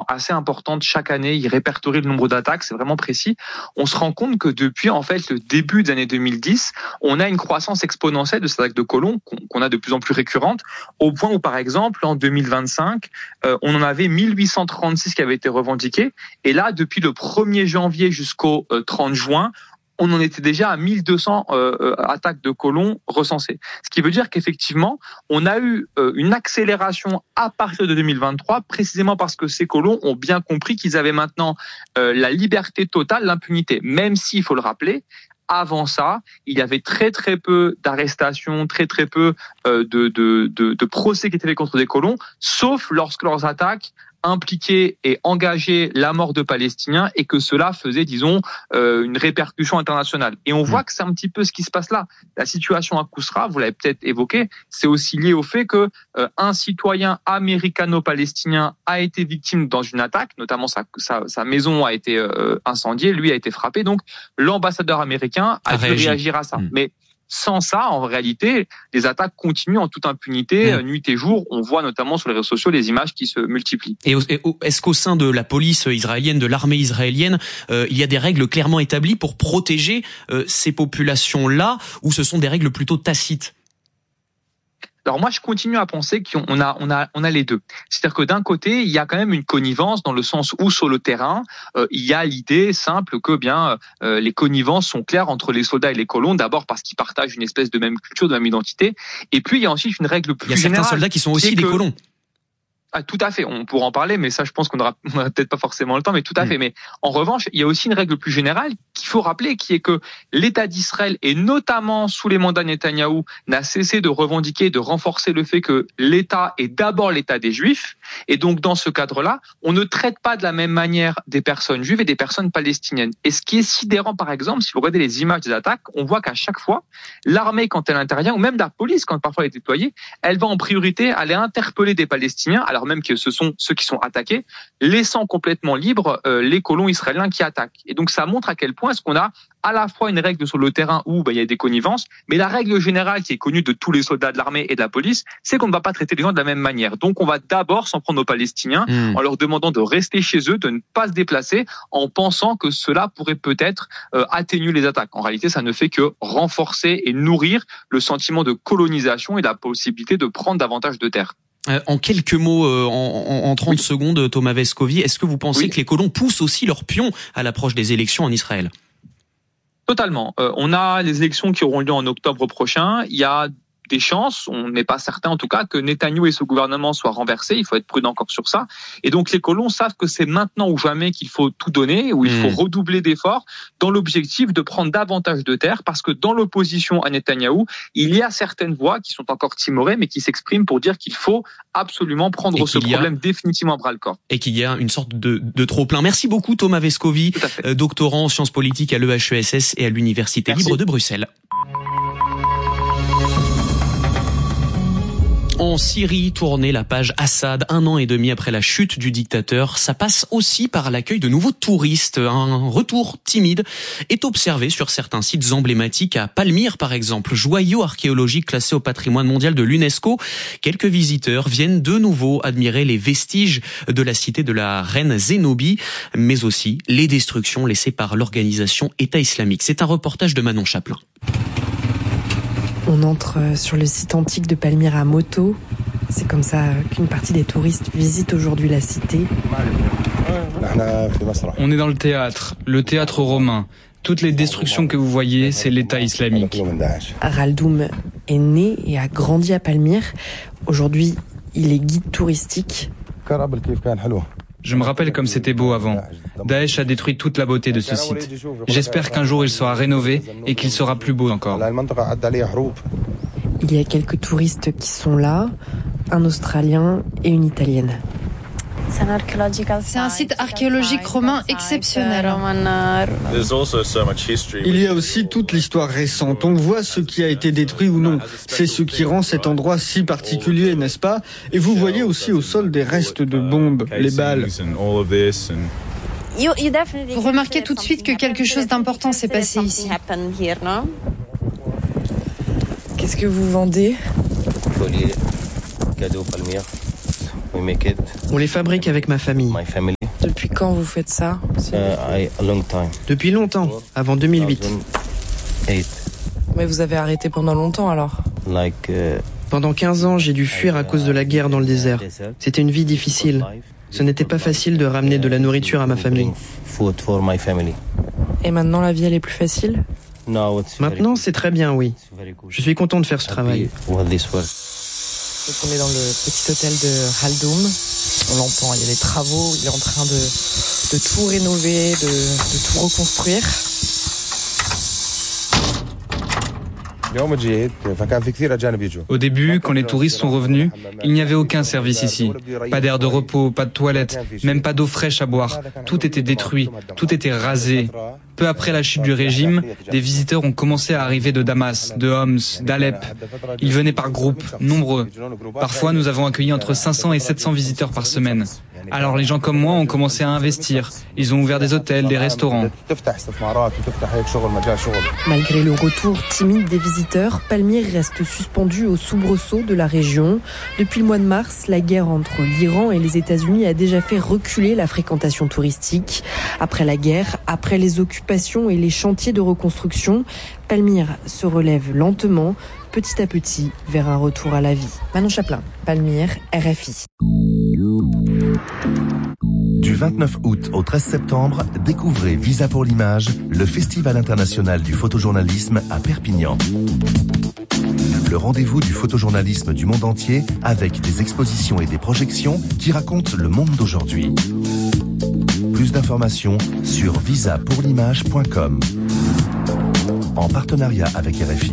assez importantes chaque année. Ils répertorient le nombre d'attaques, c'est vraiment précis. On se rend compte que depuis en fait le début des années 2010, on a une croissance exponentielle de ces attaques de colons qu'on a de plus en plus récurrentes, au point où par exemple en 2025, on en avait 1836 qui avaient été revendiquées. Et là, depuis le 1er janvier jusqu'au 30 juin, on en était déjà à 1200 attaques de colons recensées. Ce qui veut dire qu'effectivement, on a eu une accélération à partir de 2023, précisément parce que ces colons ont bien compris qu'ils avaient maintenant la liberté totale, l'impunité. Même s'il faut le rappeler, avant ça, il y avait très peu d'arrestations, très peu de procès qui étaient faits contre des colons, sauf lorsque leurs attaques impliquaient et engageaient la mort de Palestiniens et que cela faisait, disons, une répercussion internationale. Et on voit que c'est un petit peu ce qui se passe là. La situation à Kousra, vous l'avez peut-être évoqué, c'est aussi lié au fait que un citoyen américano-palestinien a été victime dans une attaque, notamment sa maison a été incendiée, lui a été frappé, donc l'ambassadeur américain a dû réagir à ça. Mais sans ça, en réalité, les attaques continuent en toute impunité, nuit et jour. On voit notamment sur les réseaux sociaux les images qui se multiplient. Et est-ce qu'au sein de la police israélienne, de l'armée israélienne, il y a des règles clairement établies pour protéger ces populations-là, ou ce sont des règles plutôt tacites ? Alors moi, je continue à penser qu'on a les deux. C'est-à-dire que d'un côté, il y a quand même une connivence dans le sens où sur le terrain, il y a l'idée simple que les connivences sont claires entre les soldats et les colons. D'abord parce qu'ils partagent une espèce de même culture, de même identité. Et puis il y a ensuite une règle plus générale. Il y a certains soldats qui sont aussi des colons. Ah, tout à fait, on pourra en parler, mais ça, je pense qu'on aura peut-être pas forcément le temps, mais tout à fait. Mais en revanche, il y a aussi une règle plus générale qu'il faut rappeler, qui est que l'État d'Israël, et notamment sous les mandats Netanyahou, n'a cessé de revendiquer, de renforcer le fait que l'État est d'abord l'État des Juifs. Et donc, dans ce cadre-là, on ne traite pas de la même manière des personnes juives et des personnes palestiniennes. Et ce qui est sidérant, par exemple, si vous regardez les images des attaques, on voit qu'à chaque fois, l'armée, quand elle intervient, ou même la police, quand parfois elle est déployée, elle va en priorité aller interpeller des Palestiniens, alors même que ce sont ceux qui sont attaqués, laissant complètement libres les colons israéliens qui attaquent. Et donc ça montre à quel point est-ce qu'on a à la fois une règle sur le terrain où il y a des connivences, mais la règle générale qui est connue de tous les soldats de l'armée et de la police, c'est qu'on ne va pas traiter les gens de la même manière. Donc on va d'abord s'en prendre aux Palestiniens en leur demandant de rester chez eux, de ne pas se déplacer, en pensant que cela pourrait peut-être atténuer les attaques. En réalité, ça ne fait que renforcer et nourrir le sentiment de colonisation et la possibilité de prendre davantage de terre. En quelques mots, en 30 secondes, Thomas Vescovi, est-ce que vous pensez que les colons poussent aussi leurs pions à l'approche des élections en Israël ? Totalement. On a les élections qui auront lieu en octobre prochain. Il y a des chances, on n'est pas certain en tout cas, que Netanyahou et ce gouvernement soient renversés. Il faut être prudent encore sur ça. Et donc les colons savent que c'est maintenant ou jamais qu'il faut tout donner, où il faut redoubler d'efforts dans l'objectif de prendre davantage de terre, parce que dans l'opposition à Netanyahou, il y a certaines voix qui sont encore timorées, mais qui s'expriment pour dire qu'il faut absolument prendre ce problème définitivement à bras-le-corps. Et qu'il y a une sorte de trop-plein. Merci beaucoup Thomas Vescovi, doctorant en sciences politiques à l'EHESS et à l'Université libre de Bruxelles. En Syrie, tourner la page Assad 1 an et demi après la chute du dictateur, ça passe aussi par l'accueil de nouveaux touristes. Un retour timide est observé sur certains sites emblématiques à Palmyre par exemple, joyau archéologique classé au patrimoine mondial de l'UNESCO. Quelques visiteurs viennent de nouveau admirer les vestiges de la cité de la reine Zénobie, mais aussi les destructions laissées par l'organisation État islamique. C'est un reportage de Manon Chaplin. On entre sur le site antique de Palmyre à moto. C'est comme ça qu'une partie des touristes visitent aujourd'hui la cité. On est dans le théâtre romain. Toutes les destructions que vous voyez, c'est l'État islamique. Raldoum est né et a grandi à Palmyre. Aujourd'hui, il est guide touristique. Je me rappelle comme c'était beau avant. Daesh a détruit toute la beauté de ce site. J'espère qu'un jour il sera rénové et qu'il sera plus beau encore. Il y a quelques touristes qui sont là, un Australien et une Italienne. C'est un site archéologique romain exceptionnel. Il y a aussi toute l'histoire récente. On voit ce qui a été détruit ou non. C'est ce qui rend cet endroit si particulier, n'est-ce pas ? Et vous voyez aussi au sol des restes de bombes, les balles. Vous remarquez tout de suite que quelque chose d'important s'est passé ici. Qu'est-ce que vous vendez ? Cadeau Palmyre. On les fabrique avec ma famille. Depuis quand vous faites ça? Depuis longtemps, avant 2008. Mais vous avez arrêté pendant longtemps alors? Pendant 15 ans, j'ai dû fuir à cause de la guerre dans le désert. C'était une vie difficile. Ce n'était pas facile de ramener de la nourriture à ma famille. Et maintenant, la vie, elle est plus facile? Maintenant, c'est très bien, oui. Je suis content de faire ce travail. Donc, on est dans le petit hôtel de Khaldoum. On l'entend, il y a les travaux, il est en train de tout rénover, de tout reconstruire. Au début, quand les touristes sont revenus, il n'y avait aucun service ici. Pas d'air de repos, pas de toilettes, même pas d'eau fraîche à boire. Tout était détruit, tout était rasé. Peu après la chute du régime, des visiteurs ont commencé à arriver de Damas, de Homs, d'Alep. Ils venaient par groupes, nombreux. Parfois, nous avons accueilli entre 500 et 700 visiteurs par semaine. Alors les gens comme moi ont commencé à investir. Ils ont ouvert des hôtels, des restaurants. Malgré le retour timide des visiteurs, Palmyre reste suspendu au soubresaut de la région. Depuis le mois de mars, la guerre entre l'Iran et les États-Unis a déjà fait reculer la fréquentation touristique. Après la guerre, après les occupations et les chantiers de reconstruction, Palmyre se relève lentement, petit à petit, vers un retour à la vie. Manon Chaplin, Palmyre, RFI. Du 29 août au 13 septembre, découvrez Visa pour l'image, le Festival international du photojournalisme à Perpignan. Le rendez-vous du photojournalisme du monde entier avec des expositions et des projections qui racontent le monde d'aujourd'hui. Plus d'informations sur visapourlimage.com. En partenariat avec RFI.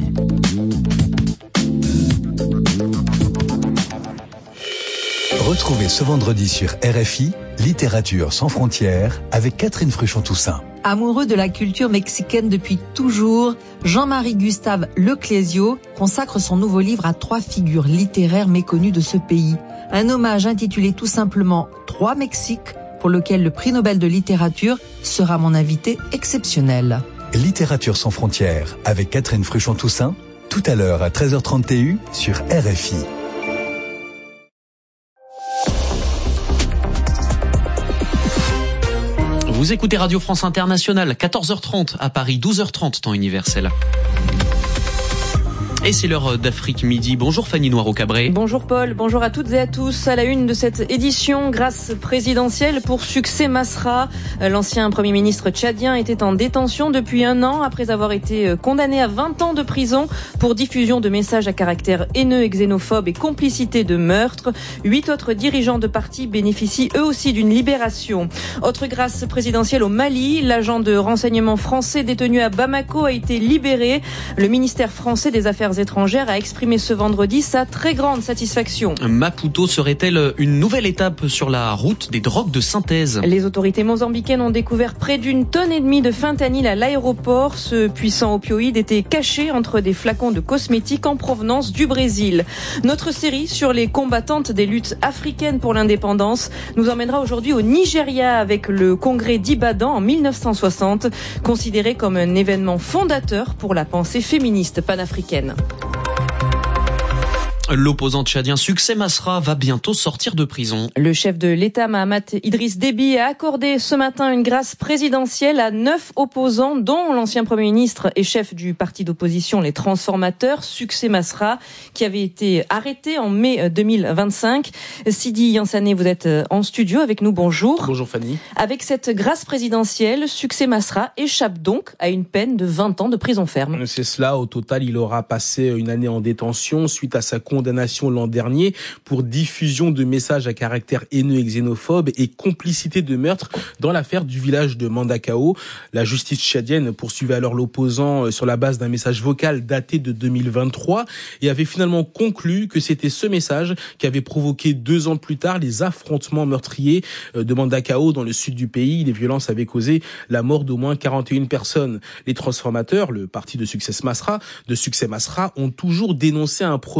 Retrouvez ce vendredi sur RFI, Littérature sans frontières, avec Catherine Fruchon-Toussaint. Amoureux de la culture mexicaine depuis toujours, Jean-Marie Gustave Leclésio consacre son nouveau livre à 3 figures littéraires méconnues de ce pays. Un hommage intitulé tout simplement 3 Mexiques, pour lequel le prix Nobel de littérature sera mon invité exceptionnel. Littérature sans frontières, avec Catherine Fruchon-Toussaint, tout à l'heure à 13h30 TU sur RFI. Vous écoutez Radio France Internationale, 14h30 à Paris, 12h30 temps universel. Et c'est l'heure d'Afrique Midi. Bonjour Fanny Noiro-Cabré. Bonjour Paul, bonjour à toutes et à tous. À la une de cette édition, grâce présidentielle pour Succès Masra. L'ancien Premier ministre tchadien était en détention depuis 1 an après avoir été condamné à 20 ans de prison pour diffusion de messages à caractère haineux et xénophobe et complicité de meurtre. 8 autres dirigeants de partis bénéficient eux aussi d'une libération. Autre grâce présidentielle au Mali, l'agent de renseignement français détenu à Bamako a été libéré. Le ministère français des Affaires étrangères a exprimé ce vendredi sa très grande satisfaction. Maputo serait-elle une nouvelle étape sur la route des drogues de synthèse ? Les autorités mozambicaines ont découvert près d'1,5 tonne de fentanyl à l'aéroport. Ce puissant opioïde était caché entre des flacons de cosmétiques en provenance du Brésil. Notre série sur les combattantes des luttes africaines pour l'indépendance nous emmènera aujourd'hui au Nigeria avec le congrès d'Ibadan en 1960, considéré comme un événement fondateur pour la pensée féministe panafricaine. L'opposant tchadien Succès Masra va bientôt sortir de prison. Le chef de l'État, Mahamat Idriss Déby, a accordé ce matin une grâce présidentielle à 9 opposants, dont l'ancien Premier ministre et chef du parti d'opposition Les Transformateurs, Succès Masra, qui avait été arrêté en mai 2025. Sidi Yansané, vous êtes en studio avec nous. Bonjour. Bonjour Fanny. Avec cette grâce présidentielle, Succès Masra échappe donc à une peine de 20 ans de prison ferme. C'est cela. Au total, il aura passé 1 année en détention suite à sa condamnation l'an dernier pour diffusion de messages à caractère haineux et xénophobe et complicité de meurtre dans l'affaire du village de Mandakao. La justice tchadienne poursuivait alors l'opposant sur la base d'un message vocal daté de 2023 et avait finalement conclu que c'était ce message qui avait provoqué 2 ans plus tard les affrontements meurtriers de Mandakao dans le sud du pays. Les violences avaient causé la mort d'au moins 41 personnes. Les Transformateurs, le parti de Succès Masra, ont toujours dénoncé un procès politique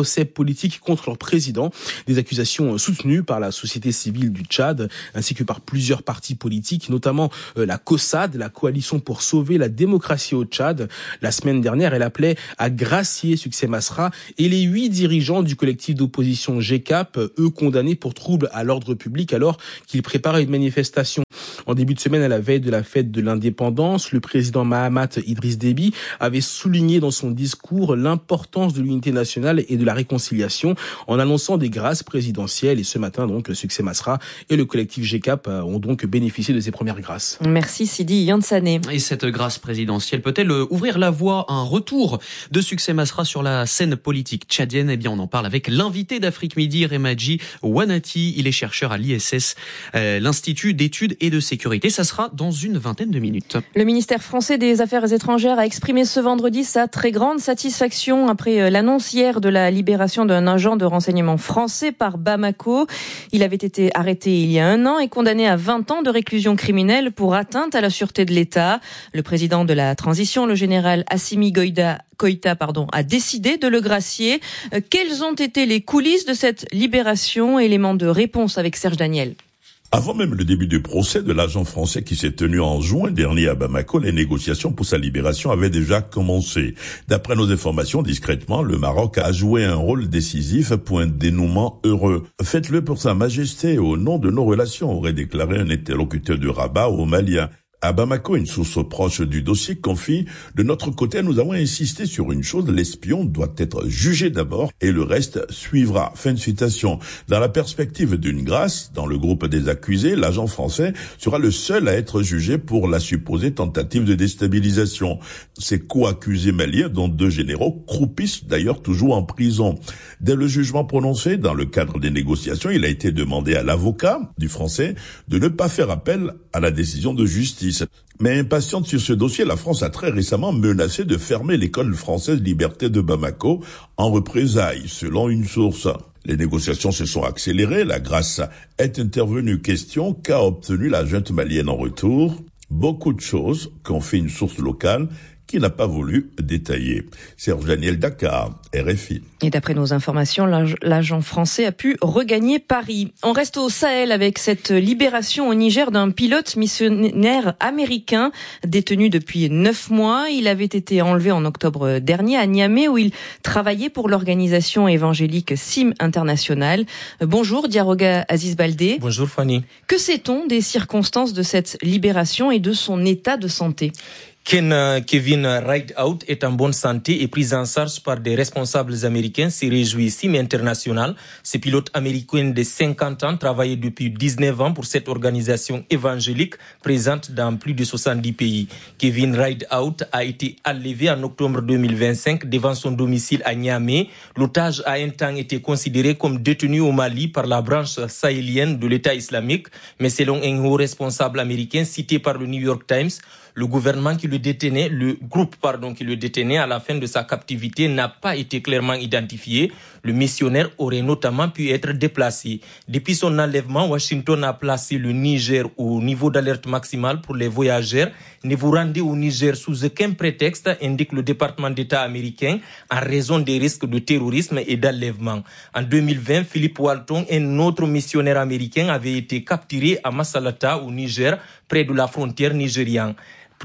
politique contre leur président. Des accusations soutenues par la société civile du Tchad, ainsi que par plusieurs partis politiques, notamment la COSAD, la Coalition pour sauver la démocratie au Tchad. La semaine dernière, elle appelait à gracier Succès Masra et les 8 dirigeants du collectif d'opposition GCAP, eux condamnés pour troubles à l'ordre public alors qu'ils préparaient une manifestation. En début de semaine, à la veille de la fête de l'indépendance, le président Mahamat Idriss Déby avait souligné dans son discours l'importance de l'unité nationale et de la réconciliation en annonçant des grâces présidentielles. Et ce matin, donc, Succès Masra et le collectif GCAP ont donc bénéficié de ces premières grâces. Merci Sidi Yansane. Et cette grâce présidentielle peut-elle ouvrir la voie à un retour de Succès Masra sur la scène politique tchadienne? Eh bien, on en parle avec l'invité d'Afrique Midi, Remadji Wanati. Il est chercheur à l'ISS, l'Institut d'études et de sécurité. Ça sera dans une vingtaine de minutes. Le ministère français des Affaires étrangères a exprimé ce vendredi sa très grande satisfaction après l'annonce hier de la libération d'un agent de renseignement français par Bamako. Il avait été arrêté il y a 1 an et condamné à 20 ans de réclusion criminelle pour atteinte à la sûreté de l'État. Le président de la transition, le général Assimi Goïta, a décidé de le gracier. Quelles ont été les coulisses de cette libération? Élément de réponse avec Serge Daniel. Avant même le début du procès de l'agent français qui s'est tenu en juin dernier à Bamako, les négociations pour sa libération avaient déjà commencé. D'après nos informations, discrètement, le Maroc a joué un rôle décisif pour un dénouement heureux. Faites-le pour Sa Majesté au nom de nos relations, aurait déclaré un interlocuteur de Rabat aux Maliens. À Bamako, une source proche du dossier confie « De notre côté, nous avons insisté sur une chose, l'espion doit être jugé d'abord et le reste suivra. » Fin de citation. Dans la perspective d'une grâce, dans le groupe des accusés, l'agent français sera le seul à être jugé pour la supposée tentative de déstabilisation. Ses co-accusés maliens, dont 2 généraux, croupissent d'ailleurs toujours en prison. Dès le jugement prononcé, dans le cadre des négociations, il a été demandé à l'avocat du français de ne pas faire appel à la décision de justice. Mais impatiente sur ce dossier, la France a très récemment menacé de fermer l'école française Liberté de Bamako en représailles, selon une source. Les négociations se sont accélérées, la grâce est intervenue. Question, qu'a obtenu la junte malienne en retour? Beaucoup de choses, confie une source locale qui n'a pas voulu détailler. Serge Daniel, Dakar, RFI. Et d'après nos informations, l'agent français a pu regagner Paris. On reste au Sahel avec cette libération au Niger d'un pilote missionnaire américain détenu depuis 9 mois. Il avait été enlevé en octobre dernier à Niamey où il travaillait pour l'organisation évangélique SIM International. Bonjour Diaroga Aziz Baldé. Bonjour Fanny. Que sait-on des circonstances de cette libération et de son état de santé ? Kevin Rideout est en bonne santé et pris en charge par des responsables américains, se réjouit SIM International. Ce pilote américain de 50 ans travaillait depuis 19 ans pour cette organisation évangélique présente dans plus de 70 pays. Kevin Rideout a été enlevé en octobre 2025 devant son domicile à Niamey. L'otage a un temps été considéré comme détenu au Mali par la branche sahélienne de l'État islamique, mais selon un haut responsable américain cité par le New York Times, le groupe qui le détenait à la fin de sa captivité n'a pas été clairement identifié. Le missionnaire aurait notamment pu être déplacé. Depuis son enlèvement, Washington a placé le Niger au niveau d'alerte maximale pour les voyageurs. Ne vous rendez au Niger sous aucun prétexte, indique le département d'État américain, en raison des risques de terrorisme et d'enlèvement. En 2020, Philippe Walton, un autre missionnaire américain, avait été capturé à Massalata, au Niger, près de la frontière nigériane.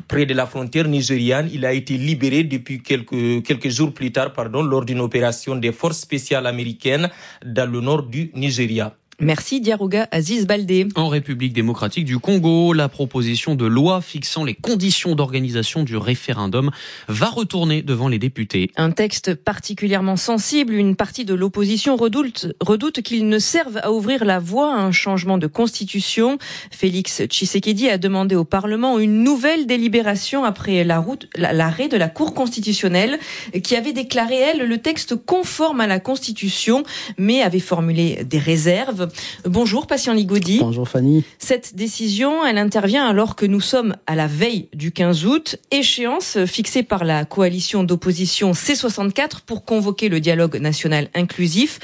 Il a été libéré depuis quelques jours plus tard, lors d'une opération des forces spéciales américaines dans le nord du Nigeria. Merci Diaroga Aziz Baldé. En République démocratique du Congo, la proposition de loi fixant les conditions d'organisation du référendum va retourner devant les députés. Un texte particulièrement sensible, une partie de l'opposition redoute qu'il ne serve à ouvrir la voie à un changement de constitution. Félix Tshisekedi a demandé au Parlement une nouvelle délibération après l'arrêt de la Cour constitutionnelle qui avait déclaré, elle, le texte conforme à la Constitution, mais avait formulé des réserves. Bonjour Patient Ligaudi. Bonjour Fanny. Cette décision, elle intervient alors que nous sommes à la veille du 15 août, échéance fixée par la coalition d'opposition C64 pour convoquer le dialogue national inclusif.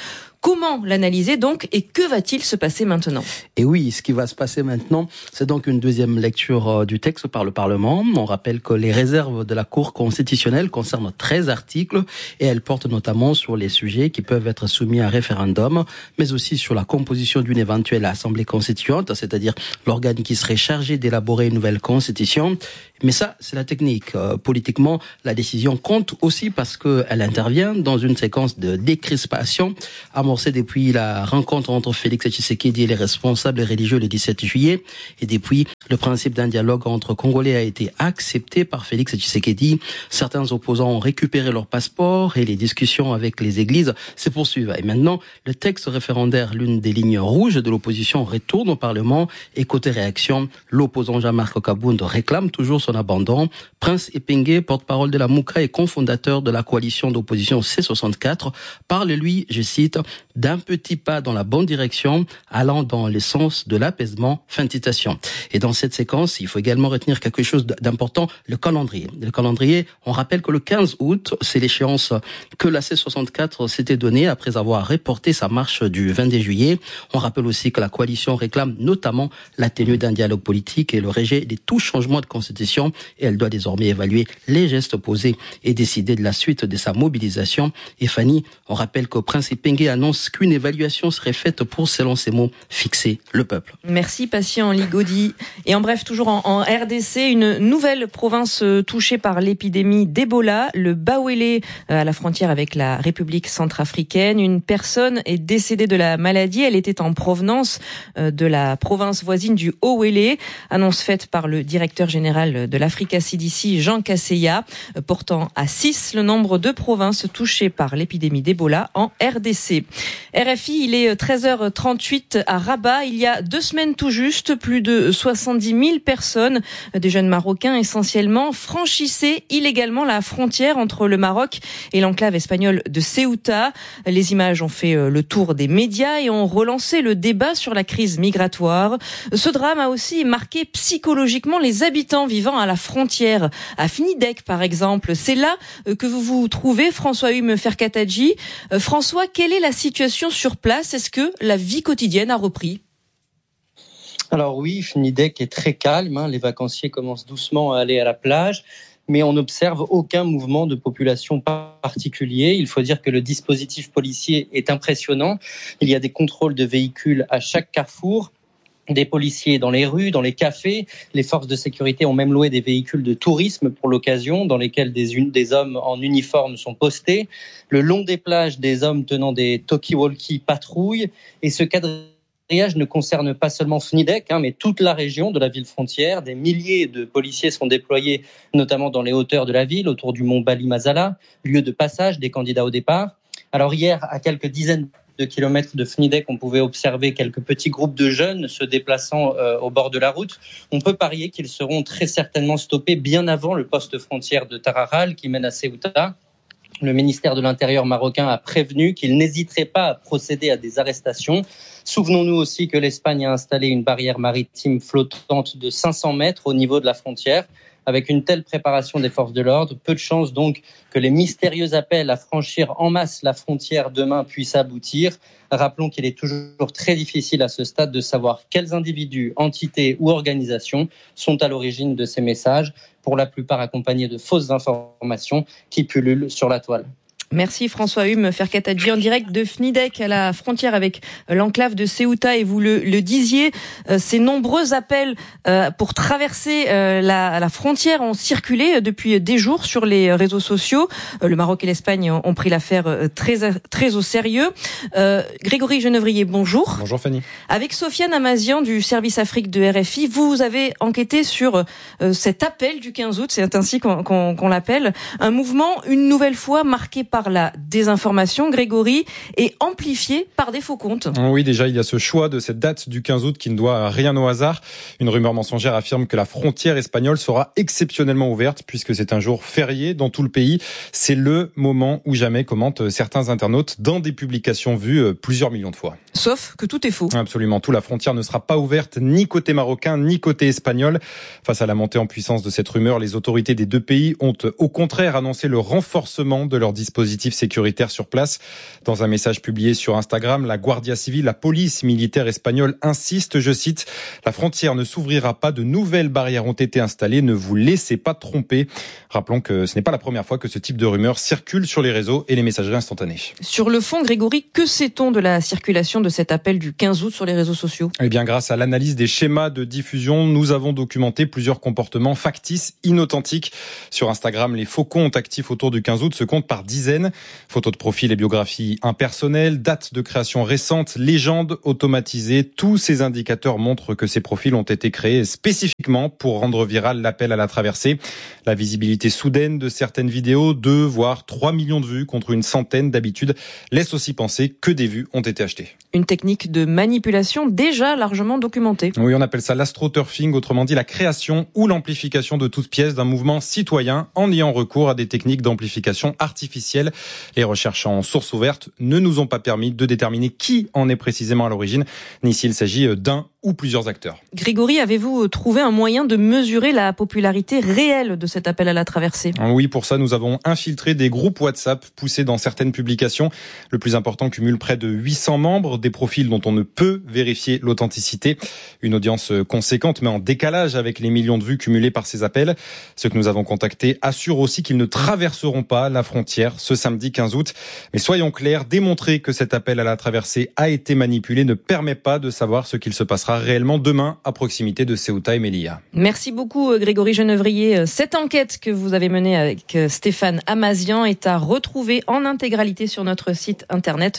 Comment l'analyser donc et que va-t-il se passer maintenant ? Et oui, ce qui va se passer maintenant, c'est donc une deuxième lecture du texte par le Parlement. On rappelle que les réserves de la Cour constitutionnelle concernent 13 articles et elles portent notamment sur les sujets qui peuvent être soumis à référendum, mais aussi sur la composition d'une éventuelle assemblée constituante, c'est-à-dire l'organe qui serait chargé d'élaborer une nouvelle constitution. Mais ça, c'est la technique. Politiquement, la décision compte aussi parce qu'elle intervient dans une séquence de décrispation amorcée depuis la rencontre entre Félix Tshisekedi et les responsables religieux le 17 juillet. Et depuis, le principe d'un dialogue entre Congolais a été accepté par Félix Tshisekedi. Certains opposants ont récupéré leur passeport et les discussions avec les églises se poursuivent. Et maintenant, le texte référendaire, l'une des lignes rouges de l'opposition, retourne au Parlement. Et côté réaction, l'opposant Jean-Marc Kabound réclame toujours son abandon. Prince Epenge, porte-parole de la Mouka et cofondateur de la coalition d'opposition C64, parle, lui, je cite, d'un petit pas dans la bonne direction, allant dans le sens de l'apaisement. Fin de citation. Et dans cette séquence, il faut également retenir quelque chose d'important, le calendrier. Le calendrier, on rappelle que le 15 août, c'est l'échéance que la C64 s'était donnée après avoir reporté sa marche du 22 juillet. On rappelle aussi que la coalition réclame notamment la tenue d'un dialogue politique et le rejet de tout changement de constitution. Et elle doit désormais évaluer les gestes posés et décider de la suite de sa mobilisation. Et Fanny, on rappelle que Prince Epenge annonce qu'une évaluation serait faite pour, selon ses mots, fixer le peuple. Merci Patient Ligodi. Et en bref, toujours en RDC, une nouvelle province touchée par l'épidémie d'Ebola, le Bawele, à la frontière avec la République centrafricaine. Une personne est décédée de la maladie. Elle était en provenance de la province voisine du Haut-Wele. Annonce faite par le directeur général de l'Africa CDC, Jean Kaseya, portant à 6 le nombre de provinces touchées par l'épidémie d'Ebola en RDC. RFI, il est 13h38 à Rabat. Il y a 2 semaines tout juste, plus de 70 000 personnes, des jeunes Marocains essentiellement, franchissaient illégalement la frontière entre le Maroc et l'enclave espagnole de Ceuta. Les images ont fait le tour des médias et ont relancé le débat sur la crise migratoire. Ce drame a aussi marqué psychologiquement les habitants vivant à la frontière, à Fnidek par exemple. C'est là que vous vous trouvez, François-Hume Ferkatadji. François, quelle est la situation sur place ? Est-ce que la vie quotidienne a repris ? Alors oui, Fnidek est très calme. Les vacanciers commencent doucement à aller à la plage, mais on n'observe aucun mouvement de population particulier. Il faut dire que le dispositif policier est impressionnant. Il y a des contrôles de véhicules à chaque carrefour, des policiers dans les rues, dans les cafés. Les forces de sécurité ont même loué des véhicules de tourisme pour l'occasion, dans lesquels des hommes en uniforme sont postés. Le long des plages, des hommes tenant des talkie-walkie patrouillent. Et ce quadrillage ne concerne pas seulement Fnidek, mais toute la région de la ville frontière. Des milliers de policiers sont déployés, notamment dans les hauteurs de la ville, autour du mont Bali Mazala, lieu de passage des candidats au départ. Alors hier, à quelques dizaines de kilomètres de Fnidek, on pouvait observer quelques petits groupes de jeunes se déplaçant au bord de la route. On peut parier qu'ils seront très certainement stoppés bien avant le poste frontière de Tararal qui mène à Ceuta. Le ministère de l'Intérieur marocain a prévenu qu'il n'hésiterait pas à procéder à des arrestations. Souvenons-nous aussi que l'Espagne a installé une barrière maritime flottante de 500 mètres au niveau de la frontière. Avec une telle préparation des forces de l'ordre, peu de chances donc que les mystérieux appels à franchir en masse la frontière demain puissent aboutir. Rappelons qu'il est toujours très difficile à ce stade de savoir quels individus, entités ou organisations sont à l'origine de ces messages, pour la plupart accompagnés de fausses informations qui pullulent sur la toile. Merci François-Hume Ferkatadji en direct de Fnidek à la frontière avec l'enclave de Ceuta. Et vous le disiez, ces nombreux appels pour traverser la frontière ont circulé depuis des jours sur les réseaux sociaux. Le Maroc et l'Espagne ont pris l'affaire très au sérieux. Grégory Genevrier, bonjour. Bonjour Fanny. Avec Sofiane Amazian du service Afrique de RFI, vous avez enquêté sur cet appel du 15 août, c'est ainsi qu'on l'appelle, un mouvement une nouvelle fois marqué par la désinformation, Grégory, et amplifié par des faux comptes. Oui, déjà, il y a ce choix de cette date du 15 août qui ne doit rien au hasard. Une rumeur mensongère affirme que la frontière espagnole sera exceptionnellement ouverte puisque c'est un jour férié dans tout le pays. C'est le moment ou jamais, commentent certains internautes dans des publications vues plusieurs millions de fois. Sauf que tout est faux. Absolument tout. La frontière ne sera pas ouverte ni côté marocain ni côté espagnol. Face à la montée en puissance de cette rumeur, les autorités des deux pays ont au contraire annoncé le renforcement de leur dispositif sécuritaire sur place. Dans un message publié sur Instagram, la Guardia Civil, la police militaire espagnole, insiste, je cite, « La frontière ne s'ouvrira pas, de nouvelles barrières ont été installées, ne vous laissez pas tromper ». Rappelons que ce n'est pas la première fois que ce type de rumeur circule sur les réseaux et les messageries instantanées. Sur le fond, Grégory, que sait-on de la circulation de cet appel du 15 août sur les réseaux sociaux ? Eh bien, grâce à l'analyse des schémas de diffusion, nous avons documenté plusieurs comportements factices, inauthentiques. Sur Instagram, les faux comptes actifs autour du 15 août se comptent par dizaines. Photos de profil et biographies impersonnelles, dates de création récentes, légendes automatisées. Tous ces indicateurs montrent que ces profils ont été créés spécifiquement pour rendre viral l'appel à la traversée. La visibilité soudaine de certaines vidéos, 2 voire 3 millions de vues contre une centaine d'habitude, laisse aussi penser que des vues ont été achetées. Une technique de manipulation déjà largement documentée. Oui, on appelle ça l'astroturfing, autrement dit la création ou l'amplification de toutes pièces d'un mouvement citoyen en ayant recours à des techniques d'amplification artificielle. Les recherches en source ouverte ne nous ont pas permis de déterminer qui en est précisément à l'origine, ni s'il s'agit d'un ou plusieurs acteurs. Grégory, avez-vous trouvé un moyen de mesurer la popularité réelle de cet appel à la traversée ? Oui, pour ça, nous avons infiltré des groupes WhatsApp poussés dans certaines publications. Le plus important cumule près de 800 membres, des profils dont on ne peut vérifier l'authenticité. Une audience conséquente, mais en décalage avec les millions de vues cumulées par ces appels. Ceux que nous avons contactés assurent aussi qu'ils ne traverseront pas la frontière ce samedi 15 août. Mais soyons clairs, démontrer que cet appel à la traversée a été manipulé ne permet pas de savoir ce qu'il se passera réellement demain à proximité de Ceuta et Melilla. Merci beaucoup Grégory Genevrier. Cette enquête que vous avez menée avec Stéphane Amazian est à retrouver en intégralité sur notre site internet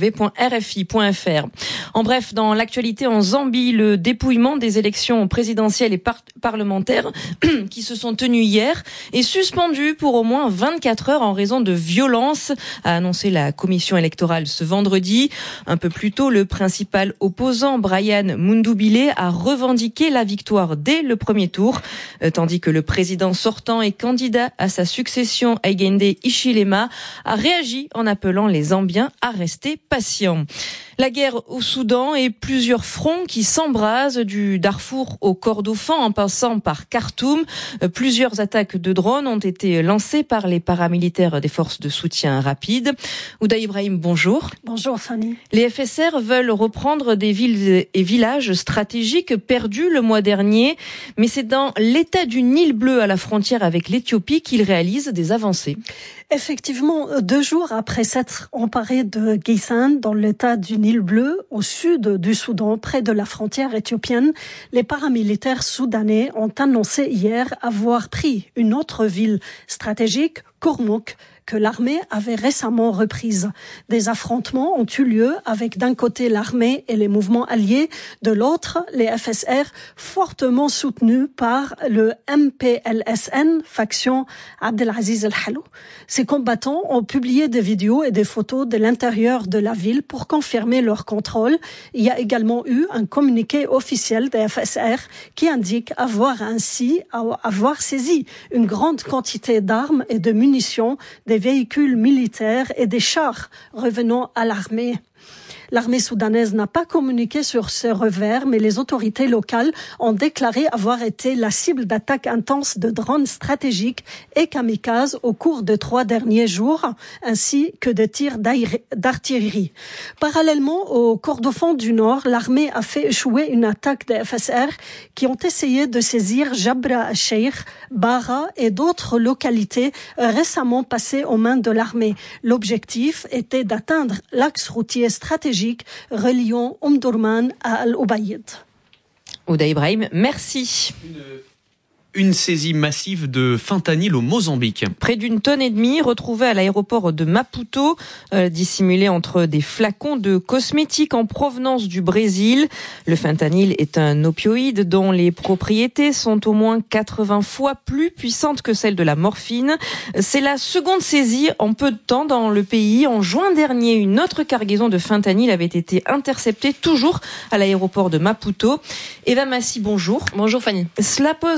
www.rfi.fr. En bref, dans l'actualité en Zambie, le dépouillement des élections présidentielles et parlementaires qui se sont tenues hier est suspendu pour au moins 24 heures en raison de violences, a annoncé la commission électorale ce vendredi. Un peu plus tôt, le principal opposant, Brian Mundubile, a revendiqué la victoire dès le premier tour, tandis que le président sortant et candidat à sa succession, Hakainde Hichilema, a réagi en appelant les Zambiens à rester patients. La guerre au Soudan et plusieurs fronts qui s'embrasent du Darfour au Kordofan en passant par Khartoum. Plusieurs attaques de drones ont été lancées par les paramilitaires des forces de soutien rapide. Ouda Ibrahim, bonjour. Bonjour Fanny. Les FSR veulent reprendre des villes et villages stratégiques perdus le mois dernier, mais c'est dans l'état du Nil bleu à la frontière avec l'Éthiopie qu'ils réalisent des avancées. Effectivement, 2 jours après s'être emparés de Geysan, dans l'état du Nil bleu, au sud du Soudan, près de la frontière éthiopienne, les paramilitaires soudanais ont annoncé hier avoir pris une autre ville stratégique, Kurmuk, que l'armée avait récemment reprise. Des affrontements ont eu lieu avec d'un côté l'armée et les mouvements alliés, de l'autre les FSR fortement soutenus par le MPLSN, faction Abdelaziz El-Halou. Ces combattants ont publié des vidéos et des photos de l'intérieur de la ville pour confirmer leur contrôle. Il y a également eu un communiqué officiel des FSR qui indique avoir saisi une grande quantité d'armes et de munitions, des véhicules militaires et des chars revenant à l'armée. L'armée soudanaise n'a pas communiqué sur ce revers, mais les autorités locales ont déclaré avoir été la cible d'attaques intenses de drones stratégiques et kamikazes au cours des 3 derniers jours, ainsi que de tirs d'artillerie. Parallèlement au Kordofan du Nord, l'armée a fait échouer une attaque des FSR qui ont essayé de saisir Jabra al-Sheikh, Bara et d'autres localités récemment passées aux mains de l'armée. L'objectif était d'atteindre l'axe routier stratégique reliant Omdurman à Al-Ubayd. Ouda Ibrahim, merci. Une saisie massive de fentanyl au Mozambique. Près d'1,5 tonnes retrouvées à l'aéroport de Maputo, dissimulées entre des flacons de cosmétiques en provenance du Brésil. Le fentanyl est un opioïde dont les propriétés sont au moins 80 fois plus puissantes que celles de la morphine. C'est la seconde saisie en peu de temps dans le pays. En juin dernier, une autre cargaison de fentanyl avait été interceptée, toujours à l'aéroport de Maputo. Eva Massi, bonjour. Bonjour Fanny. Cela pose question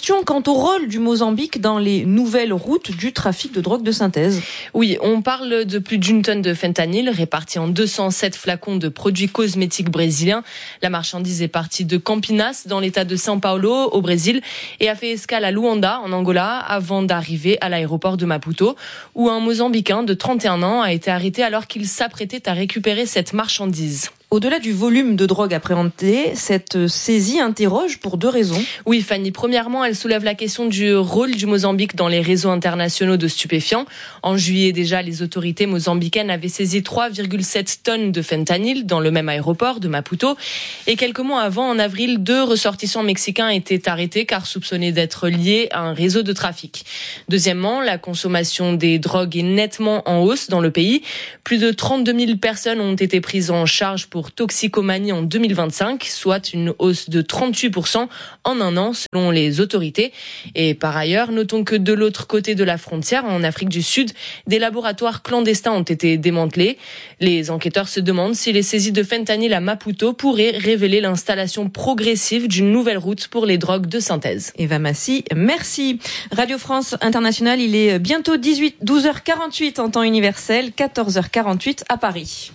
question quant au rôle du Mozambique dans les nouvelles routes du trafic de drogue de synthèse. Oui, on parle de plus d'1 tonne de fentanyl répartie en 207 flacons de produits cosmétiques brésiliens. La marchandise est partie de Campinas dans l'état de São Paulo au Brésil et a fait escale à Luanda en Angola avant d'arriver à l'aéroport de Maputo où un Mozambicain de 31 ans a été arrêté alors qu'il s'apprêtait à récupérer cette marchandise. Au-delà du volume de drogue appréhendée, cette saisie interroge pour 2 raisons. Oui, Fanny. Premièrement, elle soulève la question du rôle du Mozambique dans les réseaux internationaux de stupéfiants. En juillet déjà, les autorités mozambicaines avaient saisi 3,7 tonnes de fentanyl dans le même aéroport de Maputo. Et quelques mois avant, en avril, 2 ressortissants mexicains étaient arrêtés car soupçonnés d'être liés à un réseau de trafic. Deuxièmement, la consommation des drogues est nettement en hausse dans le pays. Plus de 32 000 personnes ont été prises en charge pour toxicomanie en 2025, soit une hausse de 38% en un an selon les autorités. Et par ailleurs, notons que de l'autre côté de la frontière, en Afrique du Sud, des laboratoires clandestins ont été démantelés. Les enquêteurs se demandent si les saisies de fentanyl à Maputo pourraient révéler l'installation progressive d'une nouvelle route pour les drogues de synthèse. Eva Massy, merci. Radio France Internationale, il est bientôt 12h48 en temps universel, 14h48 à Paris.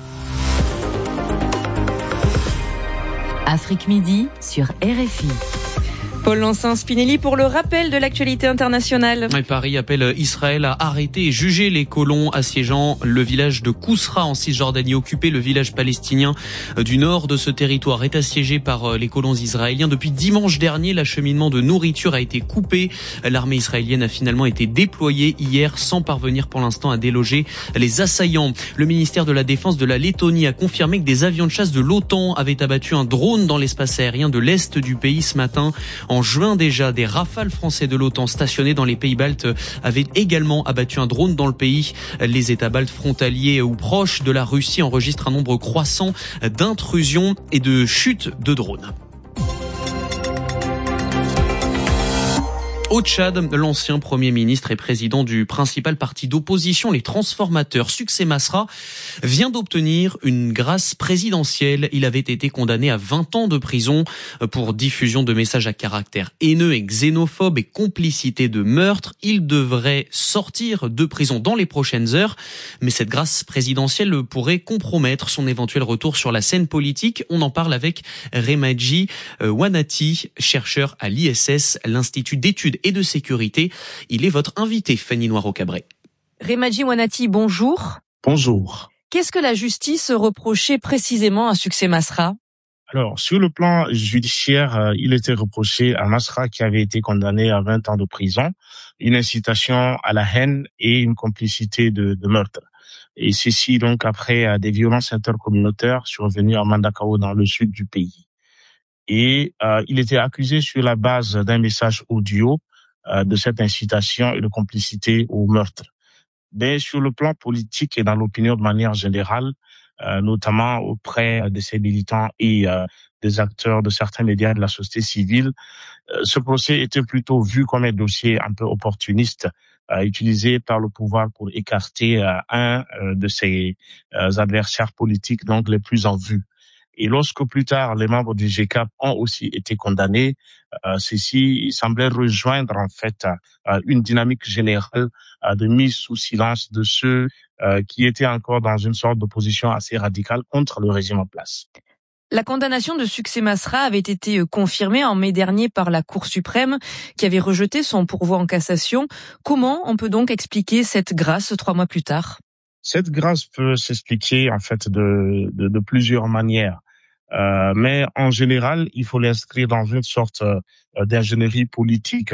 Afrique Midi sur RFI. Paul Lancin-Spinelli pour le rappel de l'actualité internationale. Et Paris appelle Israël à arrêter et juger les colons assiégeant le village de Kousra en Cisjordanie occupé. Le village palestinien du nord de ce territoire est assiégé par les colons israéliens. Depuis dimanche dernier, l'acheminement de nourriture a été coupé. L'armée israélienne a finalement été déployée hier sans parvenir pour l'instant à déloger les assaillants. Le ministère de la Défense de la Lettonie a confirmé que des avions de chasse de l'OTAN avaient abattu un drone dans l'espace aérien de l'est du pays ce matin. En juin déjà, des Rafales français de l'OTAN stationnés dans les pays baltes avaient également abattu un drone dans le pays. Les États baltes frontaliers ou proches de la Russie enregistrent un nombre croissant d'intrusions et de chutes de drones. Au Tchad, l'ancien Premier ministre et président du principal parti d'opposition, les Transformateurs, Succès Masra, vient d'obtenir une grâce présidentielle. Il avait été condamné à 20 ans de prison pour diffusion de messages à caractère haineux et xénophobe et complicité de meurtre. Il devrait sortir de prison dans les prochaines heures. Mais cette grâce présidentielle pourrait compromettre son éventuel retour sur la scène politique. On en parle avec Remaji Wanati, chercheur à l'ISS, l'Institut d'études et de sécurité. Il est votre invité, Fanny Noiro-Cabré. Remaji Wanati, bonjour. Bonjour. Qu'est-ce que la justice reprochait précisément à Succès Masra ? Alors, sur le plan judiciaire, il était reproché à Masra, qui avait été condamné à 20 ans de prison, une incitation à la haine et une complicité de meurtre. Et ceci donc après des violences intercommunautaires survenues à Mandakao dans le sud du pays. Et il était accusé sur la base d'un message audio de cette incitation et de complicité au meurtre. Mais sur le plan politique et dans l'opinion de manière générale, notamment auprès de ses militants et des acteurs de certains médias de la société civile, ce procès était plutôt vu comme un dossier un peu opportuniste, utilisé par le pouvoir pour écarter un de ses adversaires politiques, donc les plus en vue. Et lorsque plus tard, les membres du GCAP ont aussi été condamnés, ceci semblait rejoindre en fait une dynamique générale de mise sous silence de ceux qui étaient encore dans une sorte d'opposition assez radicale contre le régime en place. La condamnation de Succès Masra avait été confirmée en mai dernier par la Cour suprême qui avait rejeté son pourvoi en cassation. Comment on peut donc expliquer cette grâce 3 mois plus tard ? Cette grâce peut s'expliquer en fait de plusieurs manières. Mais en général, il faut l'inscrire dans une sorte d'ingénierie politique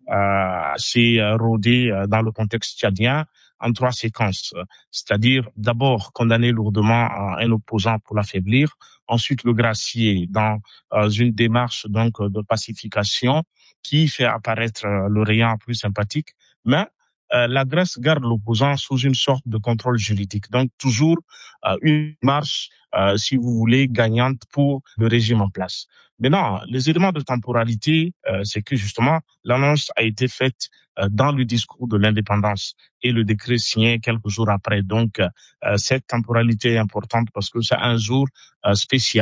assez rodée dans le contexte tchadien en 3 séquences. C'est-à-dire d'abord condamner lourdement un opposant pour l'affaiblir, ensuite le gracier dans une démarche donc de pacification qui fait apparaître le rayon plus sympathique, mais la Grèce garde l'opposant sous une sorte de contrôle juridique. Donc toujours une marche, si vous voulez, gagnante pour le régime en place. Maintenant, les éléments de temporalité, c'est que justement, l'annonce a été faite dans le discours de l'indépendance et le décret signé quelques jours après. Donc, cette temporalité est importante parce que c'est un jour spécial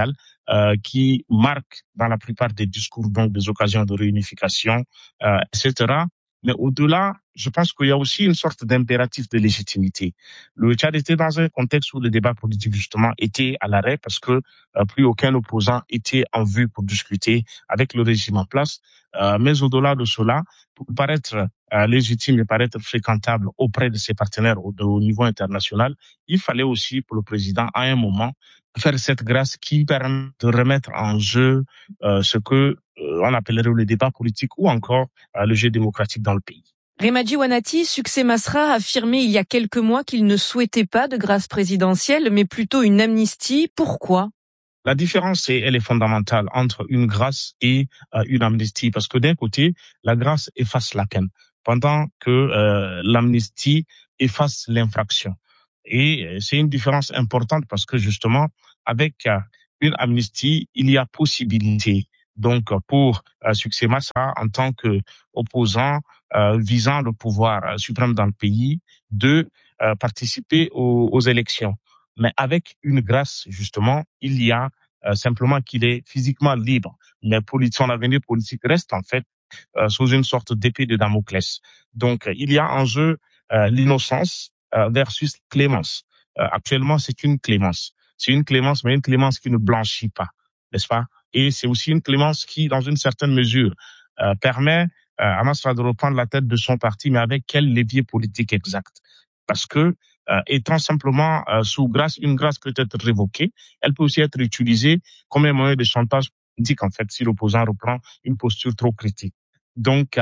qui marquent dans la plupart des discours donc des occasions de réunification, etc. Mais au-delà, je pense qu'il y a aussi une sorte d'impératif de légitimité. Le Tchad était dans un contexte où le débat politique, justement, était à l'arrêt parce que plus aucun opposant était en vue pour discuter avec le régime en place. Mais au-delà de cela, pour paraître légitime et paraître fréquentable auprès de ses partenaires au niveau international, il fallait aussi pour le président, à un moment, faire cette grâce qui permet de remettre en jeu ce que on appellerait le débat politique ou encore le jeu démocratique dans le pays. Remadji Wanati, Succès Masra a affirmé il y a quelques mois qu'il ne souhaitait pas de grâce présidentielle, mais plutôt une amnistie. Pourquoi ? La différence, elle est fondamentale entre une grâce et une amnistie, parce que d'un côté, la grâce efface la peine, pendant que l'amnistie efface l'infraction. Et c'est une différence importante parce que justement, avec une amnistie, il y a possibilité. Donc, pour Succès Masra, en tant qu'opposant visant le pouvoir suprême dans le pays, de participer aux élections. Mais avec une grâce, justement, il y a simplement qu'il est physiquement libre. Mais son avenir politique reste en fait sous une sorte d'épée de Damoclès. Donc, il y a en jeu l'innocence versus clémence. Actuellement, c'est une clémence. C'est une clémence, mais une clémence qui ne blanchit pas, n'est-ce pas? Et c'est aussi une clémence qui, dans une certaine mesure, permet à Masra de reprendre la tête de son parti, mais avec quel levier politique exact? Parce que, étant simplement sous grâce, une grâce peut être révoquée, elle peut aussi être utilisée comme un moyen de chantage politique, en fait, si l'opposant reprend une posture trop critique. Donc,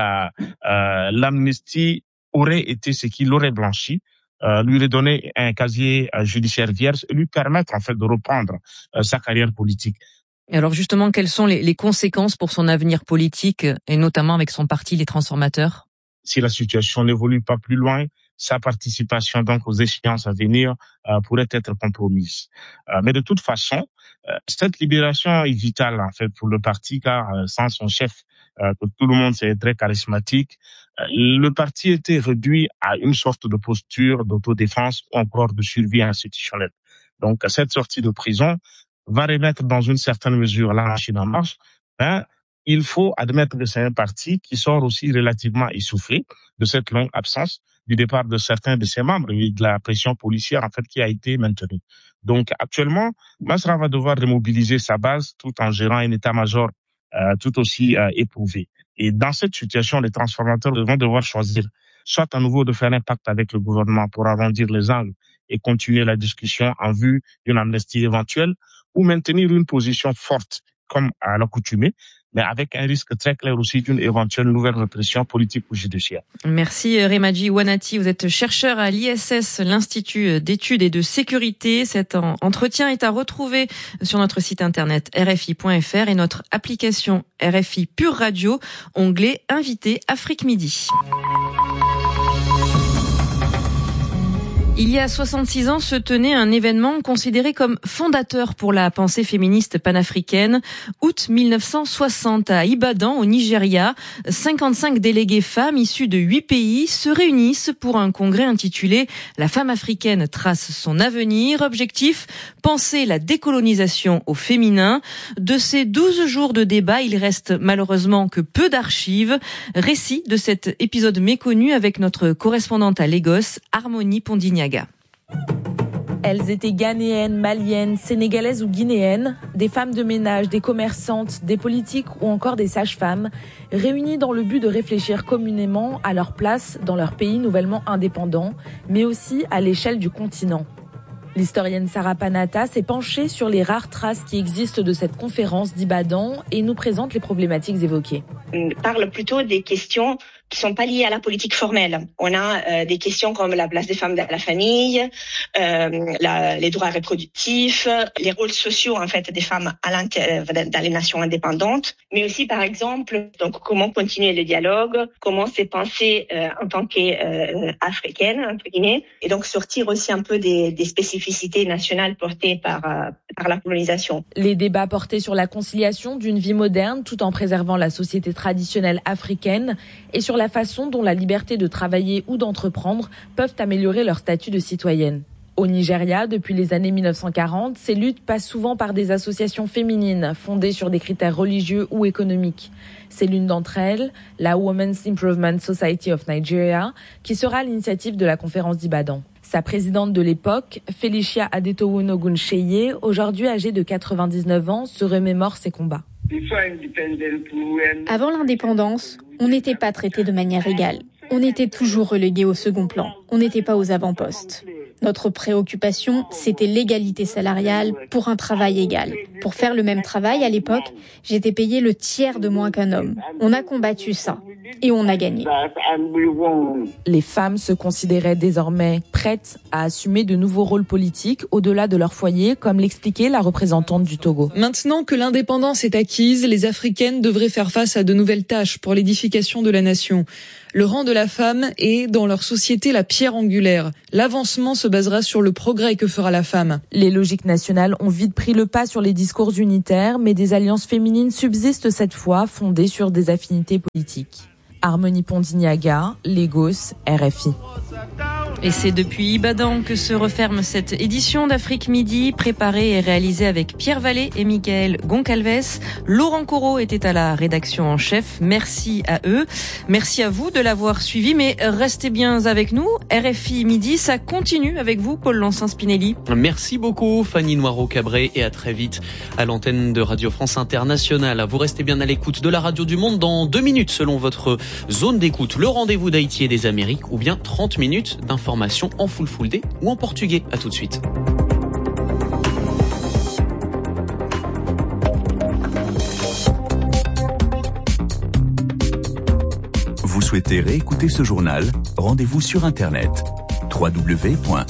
l'amnistie aurait été ce qui l'aurait blanchi, lui redonner un casier judiciaire vierge et lui permettre, en fait, de reprendre sa carrière politique. Et alors justement, quelles sont les conséquences pour son avenir politique, et notamment avec son parti, les Transformateurs ? Si la situation n'évolue pas plus loin, sa participation donc aux échéances à venir pourrait être compromise. Mais de toute façon, cette libération est vitale en fait pour le parti, car sans son chef, que tout le monde sait très charismatique, le parti était réduit à une sorte de posture d'autodéfense ou encore de survie institutionnelle. Donc cette sortie de prison va remettre dans une certaine mesure la machine en marche, mais il faut admettre que c'est un parti qui sort aussi relativement essoufflé de cette longue absence du départ de certains de ses membres et de la pression policière en fait qui a été maintenue. Donc actuellement, Masra va devoir remobiliser sa base tout en gérant un état-major tout aussi éprouvé. Et dans cette situation, les transformateurs vont devoir choisir soit à nouveau de faire un pacte avec le gouvernement pour arrondir les angles et continuer la discussion en vue d'une amnistie éventuelle, ou maintenir une position forte comme à l'accoutumée, mais avec un risque très clair aussi d'une éventuelle nouvelle répression politique ou judiciaire. Merci Remadji Wanati, vous êtes chercheur à l'ISS, l'Institut d'études et de sécurité. Cet entretien est à retrouver sur notre site internet rfi.fr et notre application RFI Pure Radio, onglet Invité Afrique Midi. Il y a 66 ans se tenait un événement considéré comme fondateur pour la pensée féministe panafricaine. Août 1960 à Ibadan, au Nigeria, 55 déléguées femmes issues de 8 pays se réunissent pour un congrès intitulé « La femme africaine trace son avenir ». Objectif, penser la décolonisation au féminin. De ces 12 jours de débat, il reste malheureusement que peu d'archives. Récit de cet épisode méconnu avec notre correspondante à Lagos, Harmonie Pondignaga. Elles étaient ghanéennes, maliennes, sénégalaises ou guinéennes, des femmes de ménage, des commerçantes, des politiques ou encore des sages-femmes, réunies dans le but de réfléchir communément à leur place dans leur pays nouvellement indépendant, mais aussi à l'échelle du continent. L'historienne Sarah Panata s'est penchée sur les rares traces qui existent de cette conférence d'Ibadan et nous présente les problématiques évoquées. On parle plutôt des questions qui sont pas liées à la politique formelle. On a des questions comme la place des femmes dans la famille, les droits reproductifs, les rôles sociaux en fait des femmes dans les nations indépendantes, mais aussi par exemple donc comment continuer le dialogue, comment se penser en tant qu'africaine entre guillemets, et donc sortir aussi un peu des spécificités nationales portées par la colonisation. Les débats portaient sur la conciliation d'une vie moderne tout en préservant la société traditionnelle africaine et sur la façon dont la liberté de travailler ou d'entreprendre peuvent améliorer leur statut de citoyenne. Au Nigeria, depuis les années 1940, ces luttes passent souvent par des associations féminines fondées sur des critères religieux ou économiques. C'est l'une d'entre elles, la Women's Improvement Society of Nigeria, qui sera à l'initiative de la conférence d'Ibadan. Sa présidente de l'époque, Felicia Adetoun Ogunṣeye, aujourd'hui âgée de 99 ans, se remémore ses combats. Avant l'indépendance, on n'était pas traité de manière égale. On était toujours relégué au second plan. On n'était pas aux avant-postes. Notre préoccupation, c'était l'égalité salariale pour un travail égal. Pour faire le même travail, à l'époque, j'étais payé le tiers de moins qu'un homme. On a combattu ça et on a gagné. Les femmes se considéraient désormais prêtes à assumer de nouveaux rôles politiques au-delà de leur foyer, comme l'expliquait la représentante du Togo. Maintenant que l'indépendance est acquise, les Africaines devraient faire face à de nouvelles tâches pour l'édification de la nation. Le rang de la femme est, dans leur société, la pierre angulaire. L'avancement se basera sur le progrès que fera la femme. Les logiques nationales ont vite pris le pas sur les discours unitaires, mais des alliances féminines subsistent cette fois, fondées sur des affinités politiques. Harmonie Pondignaga, Lagos, RFI. Et c'est depuis Ibadan que se referme cette édition d'Afrique Midi, préparée et réalisée avec Pierre Vallée et Michael Goncalves. Laurent Corot était à la rédaction en chef. Merci à eux. Merci à vous de l'avoir suivi, mais restez bien avec nous. RFI Midi, ça continue avec vous, Paul Lancin-Spinelli. Merci beaucoup, Fanny Noirot-Cabré, et à très vite à l'antenne de Radio France Internationale. Vous restez bien à l'écoute de la Radio du Monde dans 2 minutes, selon votre zone d'écoute. Le rendez-vous d'Haïti et des Amériques, ou bien 30 minutes d'information en full day ou en portugais. À tout de suite. Vous souhaitez réécouter ce journal? Rendez-vous sur Internet www.rfi.fr.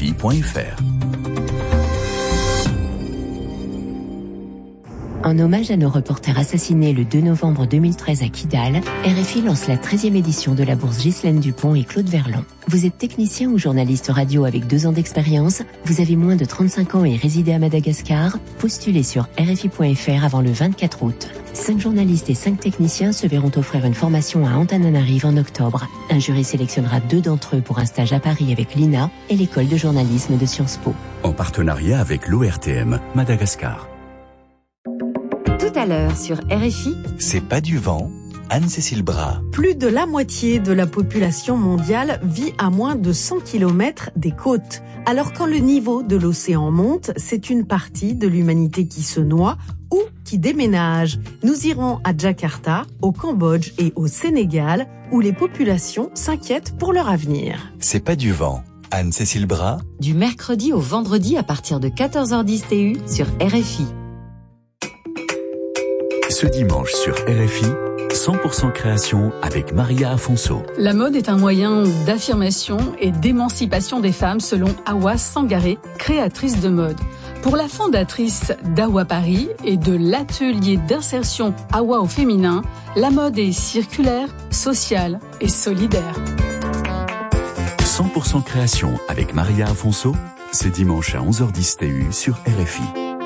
En hommage à nos reporters assassinés le 2 novembre 2013 à Kidal, RFI lance la 13e édition de la bourse Ghislaine Dupont et Claude Verlan. Vous êtes technicien ou journaliste radio avec 2 ans d'expérience, vous avez moins de 35 ans et résidez à Madagascar, postulez sur RFI.fr avant le 24 août. 5 journalistes et 5 techniciens se verront offrir une formation à Antananarive en octobre. Un jury sélectionnera 2 d'entre eux pour un stage à Paris avec l'INA et l'école de journalisme de Sciences Po. En partenariat avec l'ORTM Madagascar. Tout à l'heure sur RFI. C'est pas du vent, Anne-Cécile Bras. Plus de la moitié de la population mondiale vit à moins de 100 km des côtes. Alors quand le niveau de l'océan monte, c'est une partie de l'humanité qui se noie ou qui déménage. Nous irons à Jakarta, au Cambodge et au Sénégal, où les populations s'inquiètent pour leur avenir. C'est pas du vent, Anne-Cécile Bras. Du mercredi au vendredi à partir de 14h10 TU sur RFI. Ce dimanche sur RFI, 100% création avec Maria Afonso. La mode est un moyen d'affirmation et d'émancipation des femmes selon Awa Sangaré, créatrice de mode. Pour la fondatrice d'Awa Paris et de l'atelier d'insertion Awa au féminin, la mode est circulaire, sociale et solidaire. 100% création avec Maria Afonso, c'est dimanche à 11h10 TU sur RFI.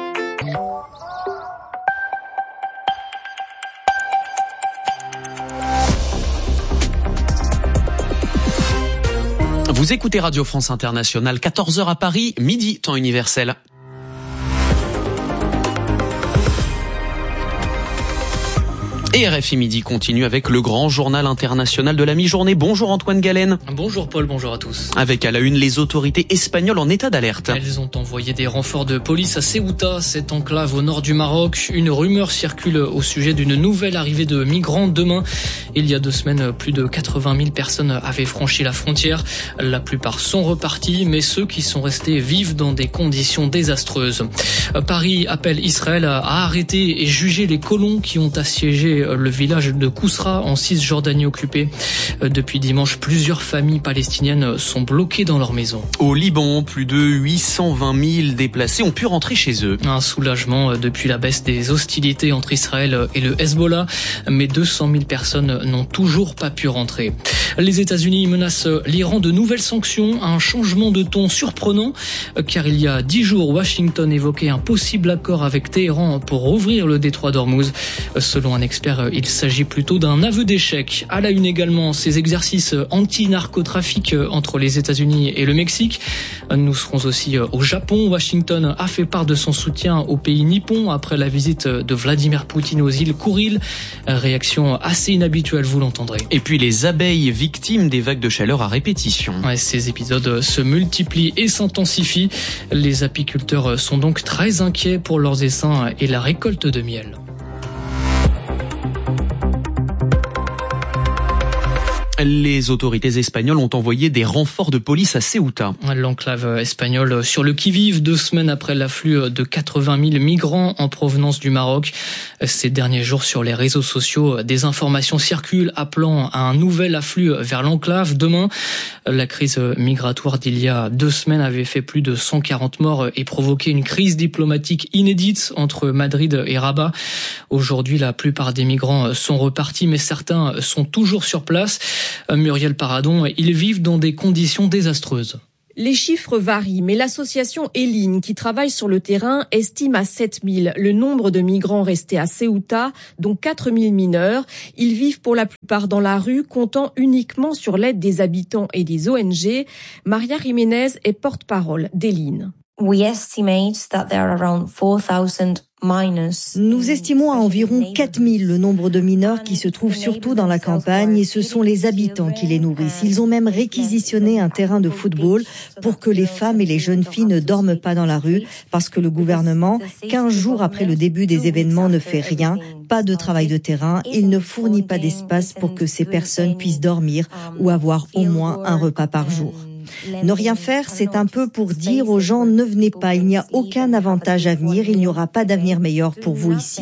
Vous écoutez Radio France Internationale, 14h à Paris, midi, temps universel. Et RFI Midi continue avec le grand journal international de la mi-journée. Bonjour Antoine Galen. Bonjour Paul, bonjour à tous. Avec à la une les autorités espagnoles en état d'alerte. Elles ont envoyé des renforts de police à Ceuta, cette enclave au nord du Maroc. Une rumeur circule au sujet d'une nouvelle arrivée de migrants demain. Il y a 2 semaines, plus de 80 000 personnes avaient franchi la frontière. La plupart sont repartis, mais ceux qui sont restés vivent dans des conditions désastreuses. Paris appelle Israël à arrêter et juger les colons qui ont assiégé le village de Kousra en Cisjordanie occupée. Depuis dimanche, plusieurs familles palestiniennes sont bloquées dans leur maison. Au Liban, plus de 820 000 déplacés ont pu rentrer chez eux. Un soulagement depuis la baisse des hostilités entre Israël et le Hezbollah, mais 200 000 personnes n'ont toujours pas pu rentrer. Les États-Unis menacent l'Iran de nouvelles sanctions, un changement de ton surprenant, car il y a 10 jours, Washington évoquait un possible accord avec Téhéran pour rouvrir le détroit d'Ormuz. Selon un expert, il s'agit plutôt d'un aveu d'échec. À la une également, ces exercices anti-narcotrafic entre les États-Unis et le Mexique. Nous serons aussi au Japon. Washington a fait part de son soutien au pays nippon après la visite de Vladimir Poutine aux îles Kouril. Réaction assez inhabituelle, vous l'entendrez. Et puis les abeilles victimes des vagues de chaleur à répétition. Ces épisodes se multiplient et s'intensifient. Les apiculteurs sont donc très inquiets pour leurs essaims et la récolte de miel. Les autorités espagnoles ont envoyé des renforts de police à Ceuta. L'enclave espagnole sur le qui-vive 2 semaines après l'afflux de 80 000 migrants en provenance du Maroc. Ces derniers jours sur les réseaux sociaux, des informations circulent appelant à un nouvel afflux vers l'enclave demain. La crise migratoire d'il y a 2 semaines avait fait plus de 140 morts et provoqué une crise diplomatique inédite entre Madrid et Rabat. Aujourd'hui, la plupart des migrants sont repartis, mais certains sont toujours sur place. Muriel Paradon, ils vivent dans des conditions désastreuses. Les chiffres varient, mais l'association Eline, qui travaille sur le terrain, estime à 7 000 le nombre de migrants restés à Ceuta, dont 4 000 mineurs. Ils vivent pour la plupart dans la rue, comptant uniquement sur l'aide des habitants et des ONG. Maria Jiménez est porte-parole d'Eline. Nous estimons à environ 4 000 le nombre de mineurs qui se trouvent surtout dans la campagne et ce sont les habitants qui les nourrissent. Ils ont même réquisitionné un terrain de football pour que les femmes et les jeunes filles ne dorment pas dans la rue parce que le gouvernement, 15 jours après le début des événements, ne fait rien, pas de travail de terrain, il ne fournit pas d'espace pour que ces personnes puissent dormir ou avoir au moins un repas par jour. Ne rien faire, c'est un peu pour dire aux gens ne venez pas, il n'y a aucun avantage à venir, il n'y aura pas d'avenir meilleur pour vous ici.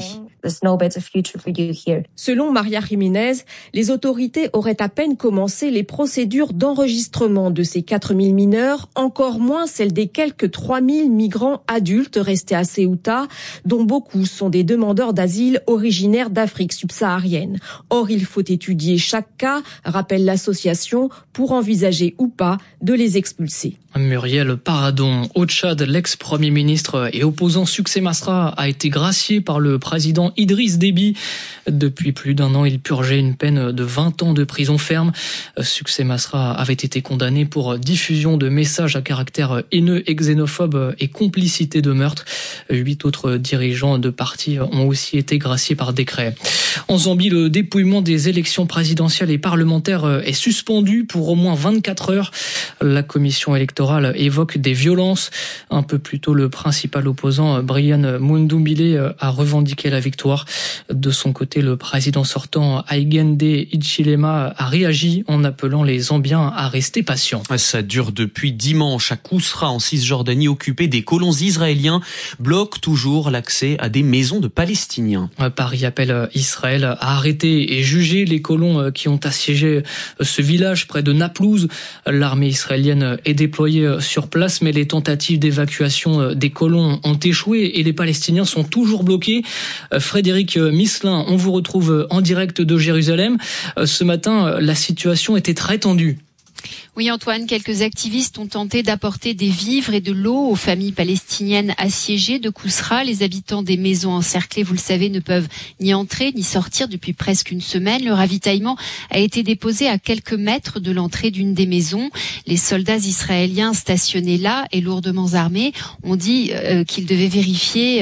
Selon Maria Jiménez, les autorités auraient à peine commencé les procédures d'enregistrement de ces 4 000 mineurs, encore moins celles des quelques 3 000 migrants adultes restés à Ceuta, dont beaucoup sont des demandeurs d'asile originaires d'Afrique subsaharienne. Or, il faut étudier chaque cas, rappelle l'association, pour envisager ou pas de les expulser. Muriel Paradon, au Tchad, l'ex-premier ministre et opposant Succès Masra a été gracié par le président Idriss Déby. Depuis plus d'1 an, il purgeait une peine de 20 ans de prison ferme. Succès Masra avait été condamné pour diffusion de messages à caractère haineux et xénophobe et complicité de meurtre. 8 autres dirigeants de partis ont aussi été graciés par décret. En Zambie, le dépouillement des élections présidentielles et parlementaires est suspendu pour au moins 24 heures. La commission électorale évoque des violences. Un peu plus tôt, le principal opposant, Brian Mundumbile, a revendiqué la victoire. De son côté, le président sortant, Hakainde Hichilema, a réagi en appelant les Zambiens à rester patients. Ça dure depuis dimanche. À Kousra, en Cisjordanie, occupée, des colons israéliens bloquent toujours l'accès à des maisons de Palestiniens. Paris appelle Israël à arrêter et juger les colons qui ont assiégé ce village près de Naplouse. L'armée israélienne est déployée sur place, mais les tentatives d'évacuation des colons ont échoué et les Palestiniens sont toujours bloqués. Frédéric Misselin, on vous retrouve en direct de Jérusalem. Ce matin, la situation était très tendue. Oui Antoine, quelques activistes ont tenté d'apporter des vivres et de l'eau aux familles palestiniennes assiégées de Kousra. Les habitants des maisons encerclées, vous le savez, ne peuvent ni entrer ni sortir depuis presque une semaine. Le ravitaillement a été déposé à quelques mètres de l'entrée d'une des maisons. Les soldats israéliens stationnés là et lourdement armés ont dit qu'ils devaient vérifier,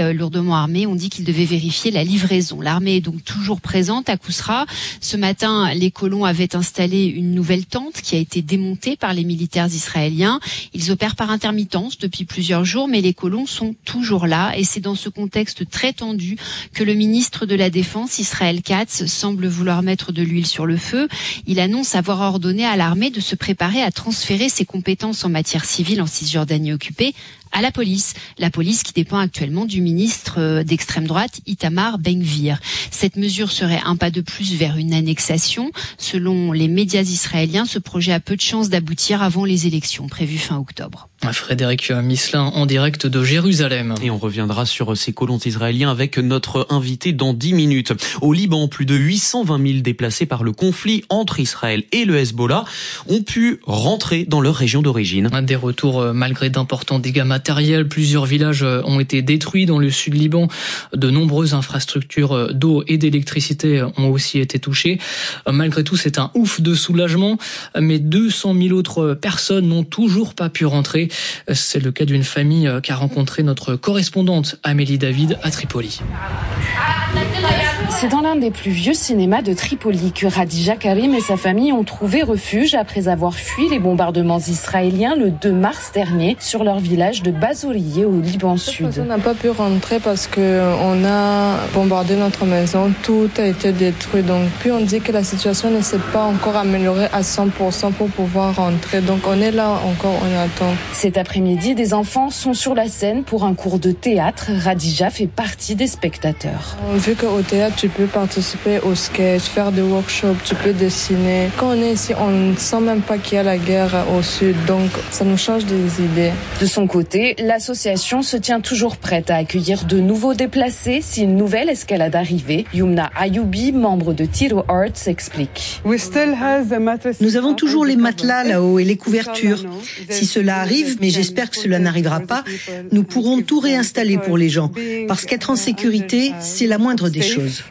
la livraison. L'armée est donc toujours présente à Kousra. Ce matin, les colons avaient installé une nouvelle tente qui a été démontée par les militaires israéliens. Ils opèrent par intermittence depuis plusieurs jours, mais les colons sont toujours là. Et c'est dans ce contexte très tendu que le ministre de la Défense, Israël Katz, semble vouloir mettre de l'huile sur le feu. Il annonce avoir ordonné à l'armée de se préparer à transférer ses compétences en matière civile en Cisjordanie occupée à la police qui dépend actuellement du ministre d'extrême droite Itamar Ben-Gvir. Cette mesure serait un pas de plus vers une annexation. Selon les médias israéliens, ce projet a peu de chances d'aboutir avant les élections prévues fin octobre. Frédéric Misselin en direct de Jérusalem. Et on reviendra sur ces colons israéliens avec notre invité dans 10 minutes. Au Liban, plus de 820 000 déplacés par le conflit entre Israël et le Hezbollah ont pu rentrer dans leur région d'origine. Des retours malgré d'importants dégâts matériels. Plusieurs villages ont été détruits dans le sud Liban. De nombreuses infrastructures d'eau et d'électricité ont aussi été touchées. Malgré tout, c'est un ouf de soulagement. Mais 200 000 autres personnes n'ont toujours pas pu rentrer. C'est le cas d'une famille qu'a rencontré notre correspondante Amélie David à Tripoli. C'est dans l'un des plus vieux cinémas de Tripoli que Radija Karim et sa famille ont trouvé refuge après avoir fui les bombardements israéliens le 2 mars dernier sur leur village de Bazouriye au Liban Sud. On n'a pas pu rentrer parce qu'on a bombardé notre maison, tout a été détruit. Donc, puis on dit que la situation ne s'est pas encore améliorée à 100% pour pouvoir rentrer. Donc on est là encore, on attend. Cet après-midi, des enfants sont sur la scène pour un cours de théâtre. Radija fait partie des spectateurs. Vu qu'au théâtre, tu peux participer au sketch, faire des workshops, tu peux dessiner. Quand on est ici, on ne sent même pas qu'il y a la guerre au sud, donc ça nous change des idées. De son côté, l'association se tient toujours prête à accueillir de nouveaux déplacés si une nouvelle escalade arrivait. Yumna Ayoubi, membre de Tiro Arts, explique. Nous avons toujours les matelas là-haut et les couvertures. Si cela arrive, mais j'espère que cela n'arrivera pas, nous pourrons tout réinstaller pour les gens. Parce qu'être en sécurité, c'est la moindre des choses.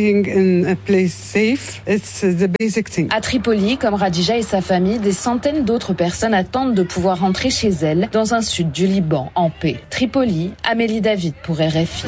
À Tripoli, comme Radija et sa famille, des centaines d'autres personnes attendent de pouvoir rentrer chez elles dans un sud du Liban en paix. Tripoli, Amélie David pour RFI.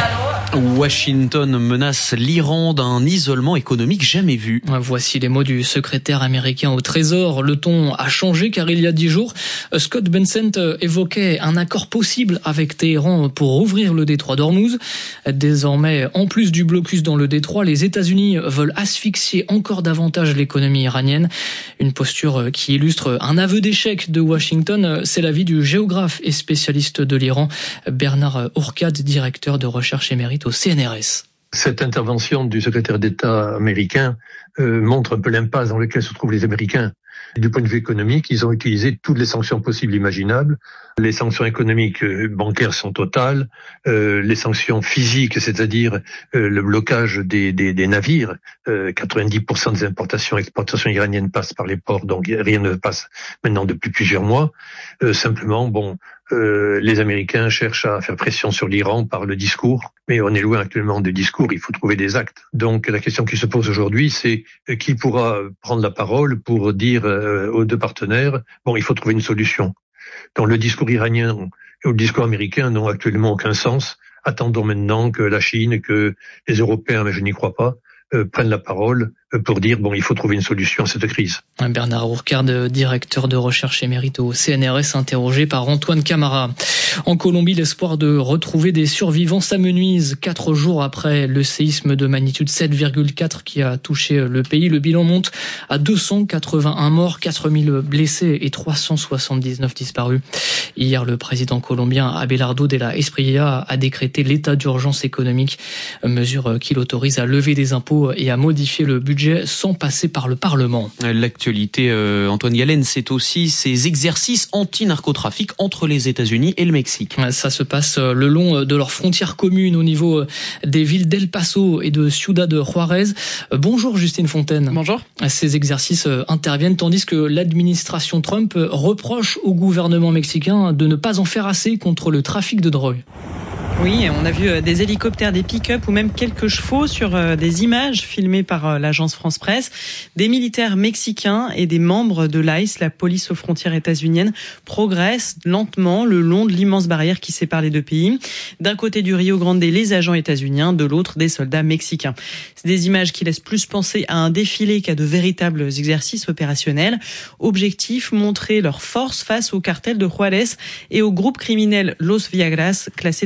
Washington menace l'Iran d'un isolement économique jamais vu. Voici les mots du secrétaire américain au Trésor. Le ton a changé car il y a 10 jours, Scott Bessent évoquait un accord possible avec Téhéran pour ouvrir le détroit d'Ormuz. Désormais, en plus du blocus dans le détroit, les États-Unis veulent asphyxier encore davantage l'économie iranienne. Une posture qui illustre un aveu d'échec de Washington. C'est l'avis du géographe et spécialiste de l'Iran, Bernard Ourcade, directeur de recherche émérite au CNRS. Cette intervention du secrétaire d'État américain montre un peu l'impasse dans laquelle se trouvent les Américains. Du point de vue économique, ils ont utilisé toutes les sanctions possibles et imaginables. Les sanctions économiques bancaires sont totales. Les sanctions physiques, c'est-à-dire le blocage des navires. 90% des importations et exportations iraniennes passent par les ports, donc rien ne passe maintenant depuis plusieurs mois. Simplement, les Américains cherchent à faire pression sur l'Iran par le discours, mais on est loin actuellement du discours, il faut trouver des actes. Donc la question qui se pose aujourd'hui, c'est qui pourra prendre la parole pour dire aux deux partenaires, il faut trouver une solution. Donc le discours iranien et le discours américain n'ont actuellement aucun sens. Attendons maintenant que la Chine, que les Européens, mais je n'y crois pas, prennent la parole pour dire il faut trouver une solution à cette crise. Bernard Ourcade, directeur de recherche émérite au CNRS, interrogé par Antoine Camara. En Colombie, l'espoir de retrouver des survivants s'amenuise 4 jours après le séisme de magnitude 7,4 qui a touché le pays. Le bilan monte à 281 morts, 4000 blessés et 379 disparus. Hier, le président colombien Abelardo de la Espriella a décrété l'état d'urgence économique, mesure qui l'autorise à lever des impôts et à modifier le budget sans passer par le Parlement. L'actualité, Antoine Galen, c'est aussi ces exercices anti-narcotrafic entre les États-Unis et le Mexique. Ça se passe le long de leurs frontières communes au niveau des villes d'El Paso et de Ciudad Juárez. Bonjour Justine Fontaine. Bonjour. Ces exercices interviennent tandis que l'administration Trump reproche au gouvernement mexicain de ne pas en faire assez contre le trafic de drogue. Oui, on a vu des hélicoptères, des pick-up ou même quelques chevaux sur des images filmées par l'agence France Presse. Des militaires mexicains et des membres de l'ICE, la police aux frontières états-uniennes, progressent lentement le long de l'immense barrière qui sépare les deux pays. D'un côté du Rio Grande, les agents états-uniens, de l'autre, des soldats mexicains. C'est des images qui laissent plus penser à un défilé qu'à de véritables exercices opérationnels. Objectif, montrer leur force face au cartel de Juárez et au groupe criminel Los Viagras, classé terroriste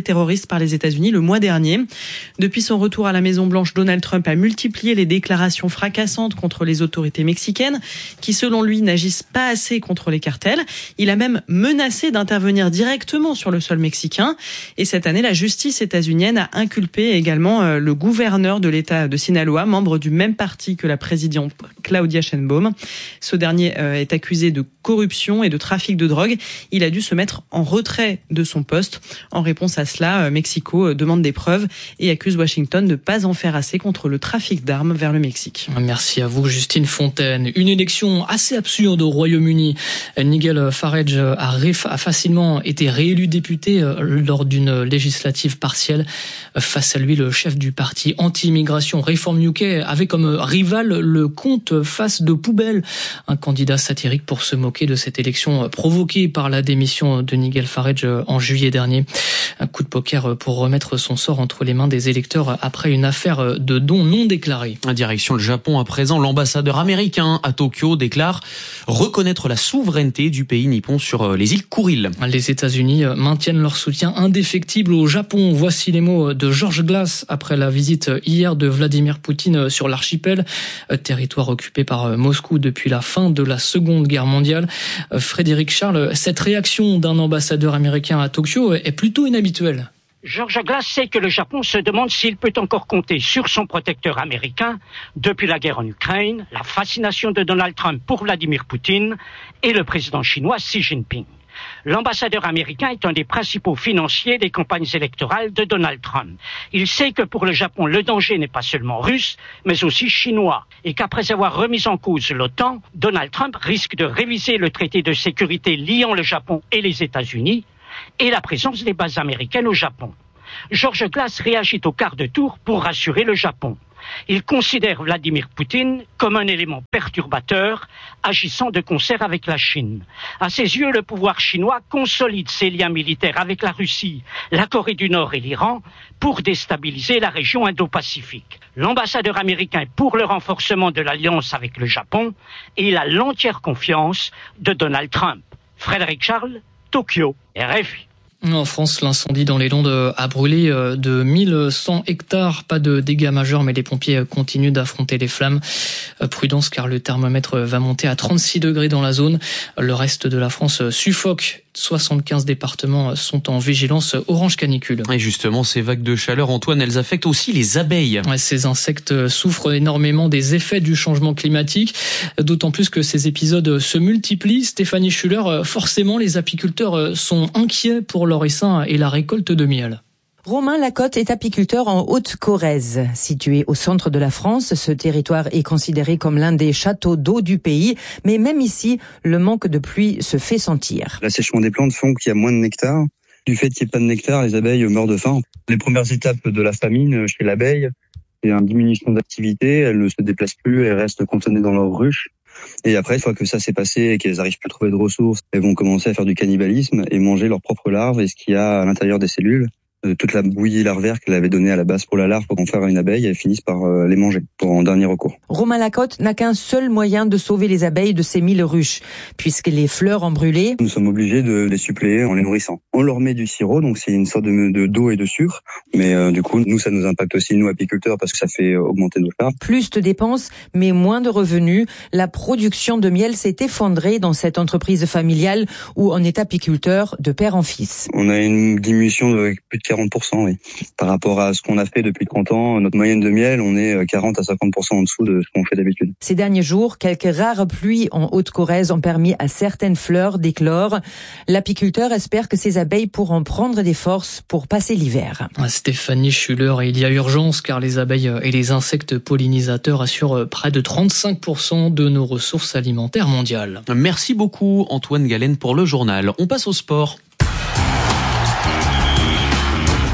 par les États-Unis le mois dernier. Depuis son retour à la Maison-Blanche, Donald Trump a multiplié les déclarations fracassantes contre les autorités mexicaines qui, selon lui, n'agissent pas assez contre les cartels. Il a même menacé d'intervenir directement sur le sol mexicain. Et cette année, la justice états-unienne a inculpé également le gouverneur de l'État de Sinaloa, membre du même parti que la présidente Claudia Sheinbaum. Ce dernier est accusé de corruption et de trafic de drogue. Il a dû se mettre en retrait de son poste. En réponse à cela, Mexico demande des preuves et accuse Washington de ne pas en faire assez contre le trafic d'armes vers le Mexique. Merci à vous, Justine Fontaine. Une élection assez absurde au Royaume-Uni. Nigel Farage a facilement été réélu député lors d'une législative partielle. Face à lui, le chef du parti anti-immigration Reform UK avait comme rival le comte Face de Poubelle, un candidat satirique pour se moquer de cette élection provoquée par la démission de Nigel Farage en juillet dernier. Un coup de poker pour remettre son sort entre les mains des électeurs après une affaire de dons non déclarés. Direction le Japon à présent, l'ambassadeur américain à Tokyo déclare reconnaître la souveraineté du pays nippon sur les îles Kuril. Les États-Unis maintiennent leur soutien indéfectible au Japon. Voici les mots de George Glass après la visite hier de Vladimir Poutine sur l'archipel, territoire occupé par Moscou depuis la fin de la Seconde Guerre mondiale. Frédéric Charles, cette réaction d'un ambassadeur américain à Tokyo est plutôt inhabituelle. George Glass sait que le Japon se demande s'il peut encore compter sur son protecteur américain depuis la guerre en Ukraine, la fascination de Donald Trump pour Vladimir Poutine et le président chinois Xi Jinping. L'ambassadeur américain est un des principaux financiers des campagnes électorales de Donald Trump. Il sait que pour le Japon, le danger n'est pas seulement russe, mais aussi chinois, et qu'après avoir remis en cause l'OTAN, Donald Trump risque de réviser le traité de sécurité liant le Japon et les États-Unis, et la présence des bases américaines au Japon. George Glass réagit au quart de tour pour rassurer le Japon. Il considère Vladimir Poutine comme un élément perturbateur, agissant de concert avec la Chine. À ses yeux, le pouvoir chinois consolide ses liens militaires avec la Russie, la Corée du Nord et l'Iran pour déstabiliser la région Indo-Pacifique. L'ambassadeur américain est pour le renforcement de l'alliance avec le Japon et il a l'entière confiance de Donald Trump. Frédéric Charles, Tokyo, RFI. En France, l'incendie dans les Landes a brûlé de 1100 hectares. Pas de dégâts majeurs, mais les pompiers continuent d'affronter les flammes. Prudence, car le thermomètre va monter à 36 degrés dans la zone. Le reste de la France suffoque. 75 départements sont en vigilance orange canicule. Et justement, ces vagues de chaleur, Antoine, elles affectent aussi les abeilles. Ces insectes souffrent énormément des effets du changement climatique, d'autant plus que ces épisodes se multiplient. Stéphanie Schuller, forcément, les apiculteurs sont inquiets pour leur essaim et la récolte de miel. Romain Lacotte est apiculteur en Haute-Corrèze. Situé au centre de la France, ce territoire est considéré comme l'un des châteaux d'eau du pays. Mais même ici, le manque de pluie se fait sentir. L'assèchement des plantes font qu'il y a moins de nectar. Du fait qu'il n'y ait pas de nectar, les abeilles meurent de faim. Les premières étapes de la famine chez l'abeille, c'est une diminution d'activité. Elles ne se déplacent plus, elles restent cantonnées dans leur ruche. Et après, une fois que ça s'est passé et qu'elles n'arrivent plus à trouver de ressources, elles vont commencer à faire du cannibalisme et manger leurs propres larves et ce qu'il y a à l'intérieur des cellules. Toute la bouillie larvaire qu'elle avait donnée à la base pour la larve pour en faire une abeille, elles finissent par les manger pour en dernier recours. Romain Lacotte n'a qu'un seul moyen de sauver les abeilles de ces 1000 ruches, puisque les fleurs ont brûlé. Nous sommes obligés de les suppléer en les nourrissant. On leur met du sirop, donc c'est une sorte d'eau et de sucre, mais du coup, nous, ça nous impacte aussi, nous, apiculteurs, parce que ça fait augmenter nos larves. Plus de dépenses, mais moins de revenus. La production de miel s'est effondrée dans cette entreprise familiale où on est apiculteur de père en fils. On a une diminution de plus de 40%, oui. Par rapport à ce qu'on a fait depuis 30 ans, notre moyenne de miel, on est 40 à 50% en dessous de ce qu'on fait d'habitude. Ces derniers jours, quelques rares pluies en Haute-Corrèze ont permis à certaines fleurs d'éclore. L'apiculteur espère que ces abeilles pourront prendre des forces pour passer l'hiver. Stéphanie Schuller, il y a urgence car les abeilles et les insectes pollinisateurs assurent près de 35% de nos ressources alimentaires mondiales. Merci beaucoup Antoine Galen pour le journal. On passe au sport.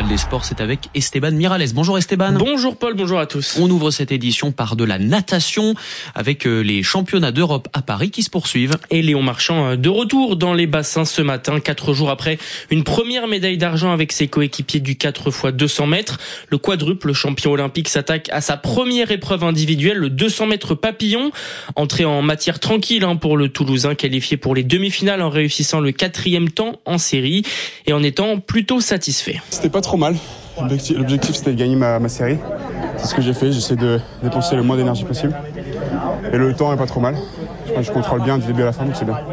journal des sports, c'est avec Esteban Miralles. Bonjour Esteban. Bonjour Paul, bonjour à tous. On ouvre cette édition par de la natation avec les championnats d'Europe à Paris qui se poursuivent. Et Léon Marchand de retour dans les bassins ce matin, 4 jours après une première médaille d'argent avec ses coéquipiers du 4x200 mètres. Le quadruple champion olympique s'attaque à sa première épreuve individuelle, le 200 mètres papillon. Entrée en matière tranquille pour le Toulousain, qualifié pour les demi-finales en réussissant le 4e temps en série et en étant plutôt satisfait. C'était pas trop mal. L'objectif c'était de gagner ma série. C'est ce que j'ai fait. J'essaie de dépenser le moins d'énergie possible. Et le temps est pas trop mal. Je contrôle bien du début à la fin, donc c'est bien.